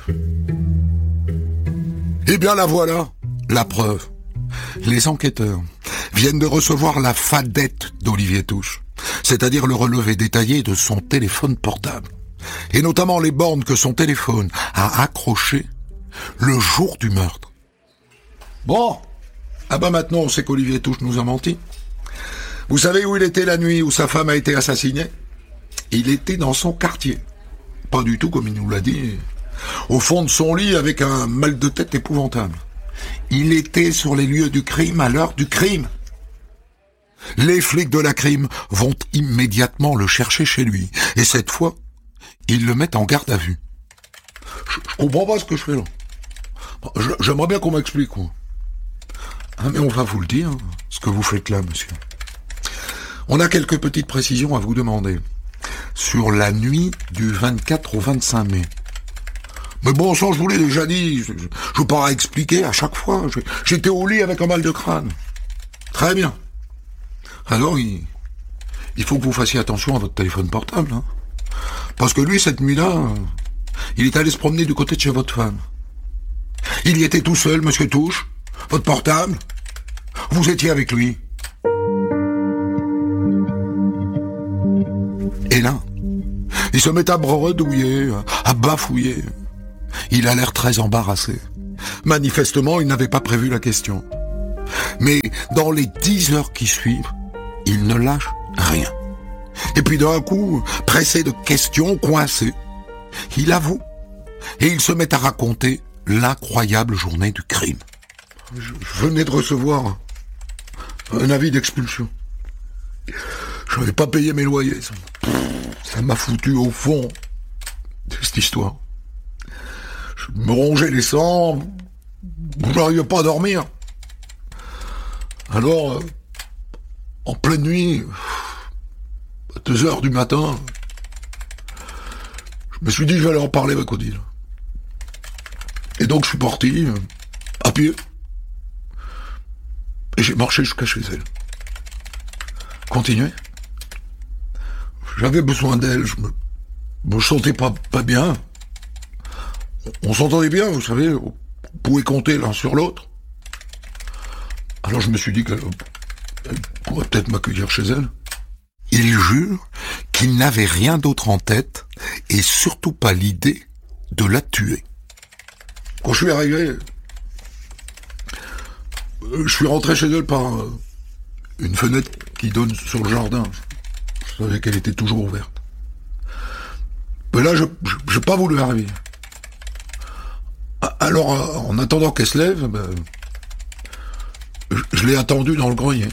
Speaker 2: Eh bien la voilà, la preuve. Les enquêteurs viennent de recevoir la fadette d'Olivier Touche, c'est-à-dire le relevé détaillé de son téléphone portable, et notamment les bornes que son téléphone a accrochées le jour du meurtre. Bon, maintenant on sait qu'Olivier Touche nous a menti. Vous savez où il était la nuit où sa femme a été assassinée? Il était dans son quartier. Pas du tout comme il nous l'a dit. Au fond de son lit avec un mal de tête épouvantable. Il était sur les lieux du crime à l'heure du crime. Les flics de la crime vont immédiatement le chercher chez lui. Et cette fois, ils le mettent en garde à vue. Je comprends pas ce que je fais là. J'aimerais bien qu'on m'explique, quoi. Ah, mais on va vous le dire, ce que vous faites là, monsieur. On a quelques petites précisions à vous demander. sur la nuit du 24 au 25 mai. Mais bon, ça, je vous l'ai déjà dit, je veux pas expliquer à chaque fois. J'étais au lit avec un mal de crâne. Très bien. Alors, il faut que vous fassiez attention à votre téléphone portable, hein. Parce que lui, cette nuit-là, il est allé se promener du côté de chez votre femme. Il y était tout seul, monsieur Touche. Votre portable. Vous étiez avec lui. Et là, il se met à bredouiller, à bafouiller. Il a l'air très embarrassé. Manifestement, il n'avait pas prévu la question. Mais dans les 10 heures qui suivent, il ne lâche rien. Et puis d'un coup, pressé de questions, coincé, il avoue et il se met à raconter l'incroyable journée du crime. Je venais de recevoir un avis d'expulsion. Je n'avais pas payé mes loyers. Ça m'a foutu au fond de cette histoire. Je me rongeais les sangs, je n'arrivais pas à dormir. Alors, en pleine nuit, à 2 heures du matin, je me suis dit que j'allais en parler avec Odile. Et donc je suis parti, à pied, et j'ai marché jusqu'à chez elle. Continuez. J'avais besoin d'elle, je me sentais pas bien. On s'entendait bien, vous savez, on pouvait compter l'un sur l'autre. Alors je me suis dit qu'elle pourrait peut-être m'accueillir chez elle. Il jure qu'il n'avait rien d'autre en tête, et surtout pas l'idée de la tuer. Quand je suis arrivé, je suis rentré chez elle par une fenêtre qui donne sur le jardin. Je savais qu'elle était toujours ouverte. Mais là, je n'ai pas voulu arriver. Alors, en attendant qu'elle se lève, je l'ai attendue dans le grenier.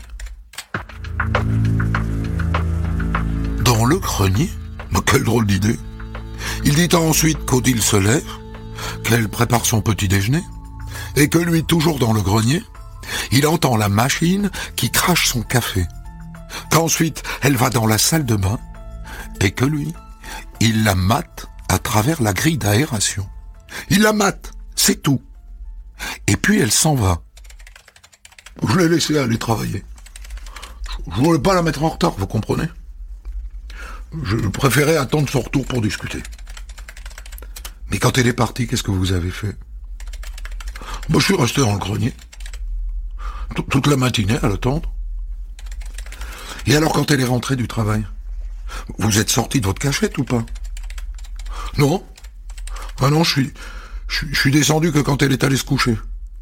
Speaker 2: Dans le grenier? Mais quelle drôle d'idée. Il dit ensuite qu'Odile se lève, qu'elle prépare son petit déjeuner, et que lui, toujours dans le grenier, il entend la machine qui crache son café. Qu'ensuite, elle va dans la salle de bain, et que lui, il la mate à travers la grille d'aération. Il la mate, c'est tout. Et puis elle s'en va. Je l'ai laissée aller travailler. Je voulais pas la mettre en retard, vous comprenez? Je préférais attendre son retour pour discuter. Mais quand elle est partie, qu'est-ce que vous avez fait? Je suis resté dans le grenier. Toute la matinée à l'attendre. Et alors quand elle est rentrée du travail, vous êtes sorti de votre cachette ou pas? Non. Ah non, je suis descendu que quand elle est allée se coucher.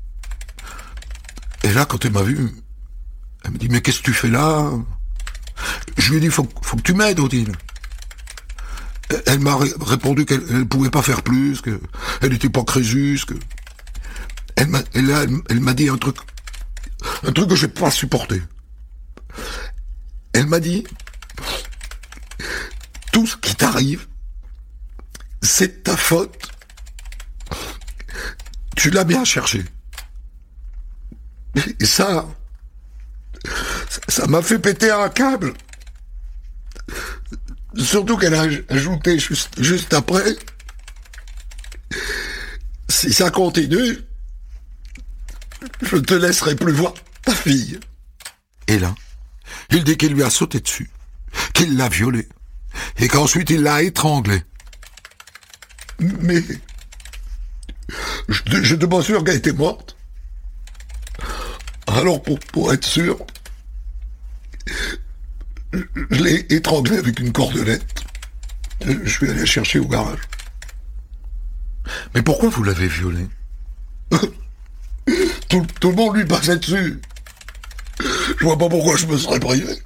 Speaker 2: Et là, quand elle m'a vu, elle me dit, mais qu'est-ce que tu fais là? Je lui ai dit, faut que tu m'aides, Odile. Elle m'a répondu qu'elle pouvait pas faire plus, qu'elle n'était pas Crésus, que... Elle m'a dit un truc que j'ai pas supporté. Elle m'a dit, tout ce qui t'arrive, c'est ta faute. Tu l'as bien cherché. Et ça m'a fait péter un câble. Surtout qu'elle a ajouté juste après, si ça continue, je ne te laisserai plus voir ta fille. Et là, il dit qu'il lui a sauté dessus, qu'il l'a violée, et qu'ensuite il l'a étranglée. Mais je n'étais pas sûr qu'elle était morte. Alors pour être sûr, je l'ai étranglée avec une cordelette. Je suis allé la chercher au garage. Mais pourquoi vous l'avez violée? Tout le monde lui passait dessus. Je vois pas pourquoi je me serais privé.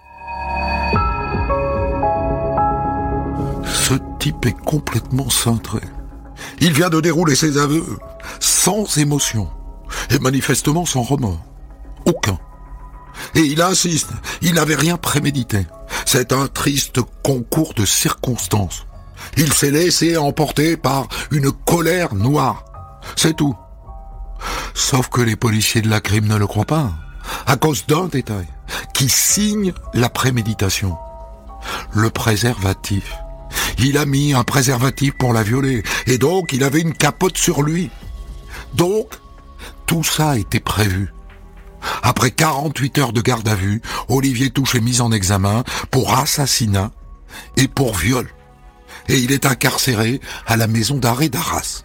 Speaker 2: Ce type est complètement cintré. Il vient de dérouler ses aveux, sans émotion, et manifestement sans remords. Aucun. Et il insiste, il n'avait rien prémédité. C'est un triste concours de circonstances. Il s'est laissé emporter par une colère noire. C'est tout. Sauf que les policiers de la crime ne le croient pas, à cause d'un détail, qui signe la préméditation.
Speaker 1: le préservatif. Il a mis un préservatif pour la violer, et donc il avait une capote sur lui. Donc, tout ça était prévu. Après 48 heures de garde à vue, Olivier Touche est mis en examen pour assassinat et pour viol. Et il est incarcéré à la maison d'arrêt d'Arras.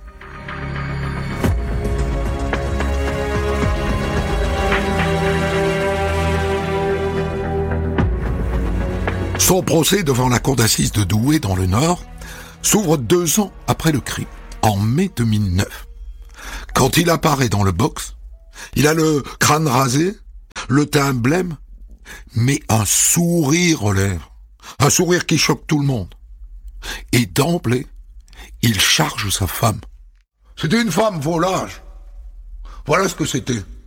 Speaker 1: Son procès devant la cour d'assises de Douai dans le Nord s'ouvre 2 ans après le crime, en mai 2009. Quand il apparaît dans le box, il a le crâne rasé, le teint blême, mais un sourire aux lèvres. Un sourire qui choque tout le monde. Et d'emblée, il charge sa femme. C'était une femme volage. Voilà ce que c'était.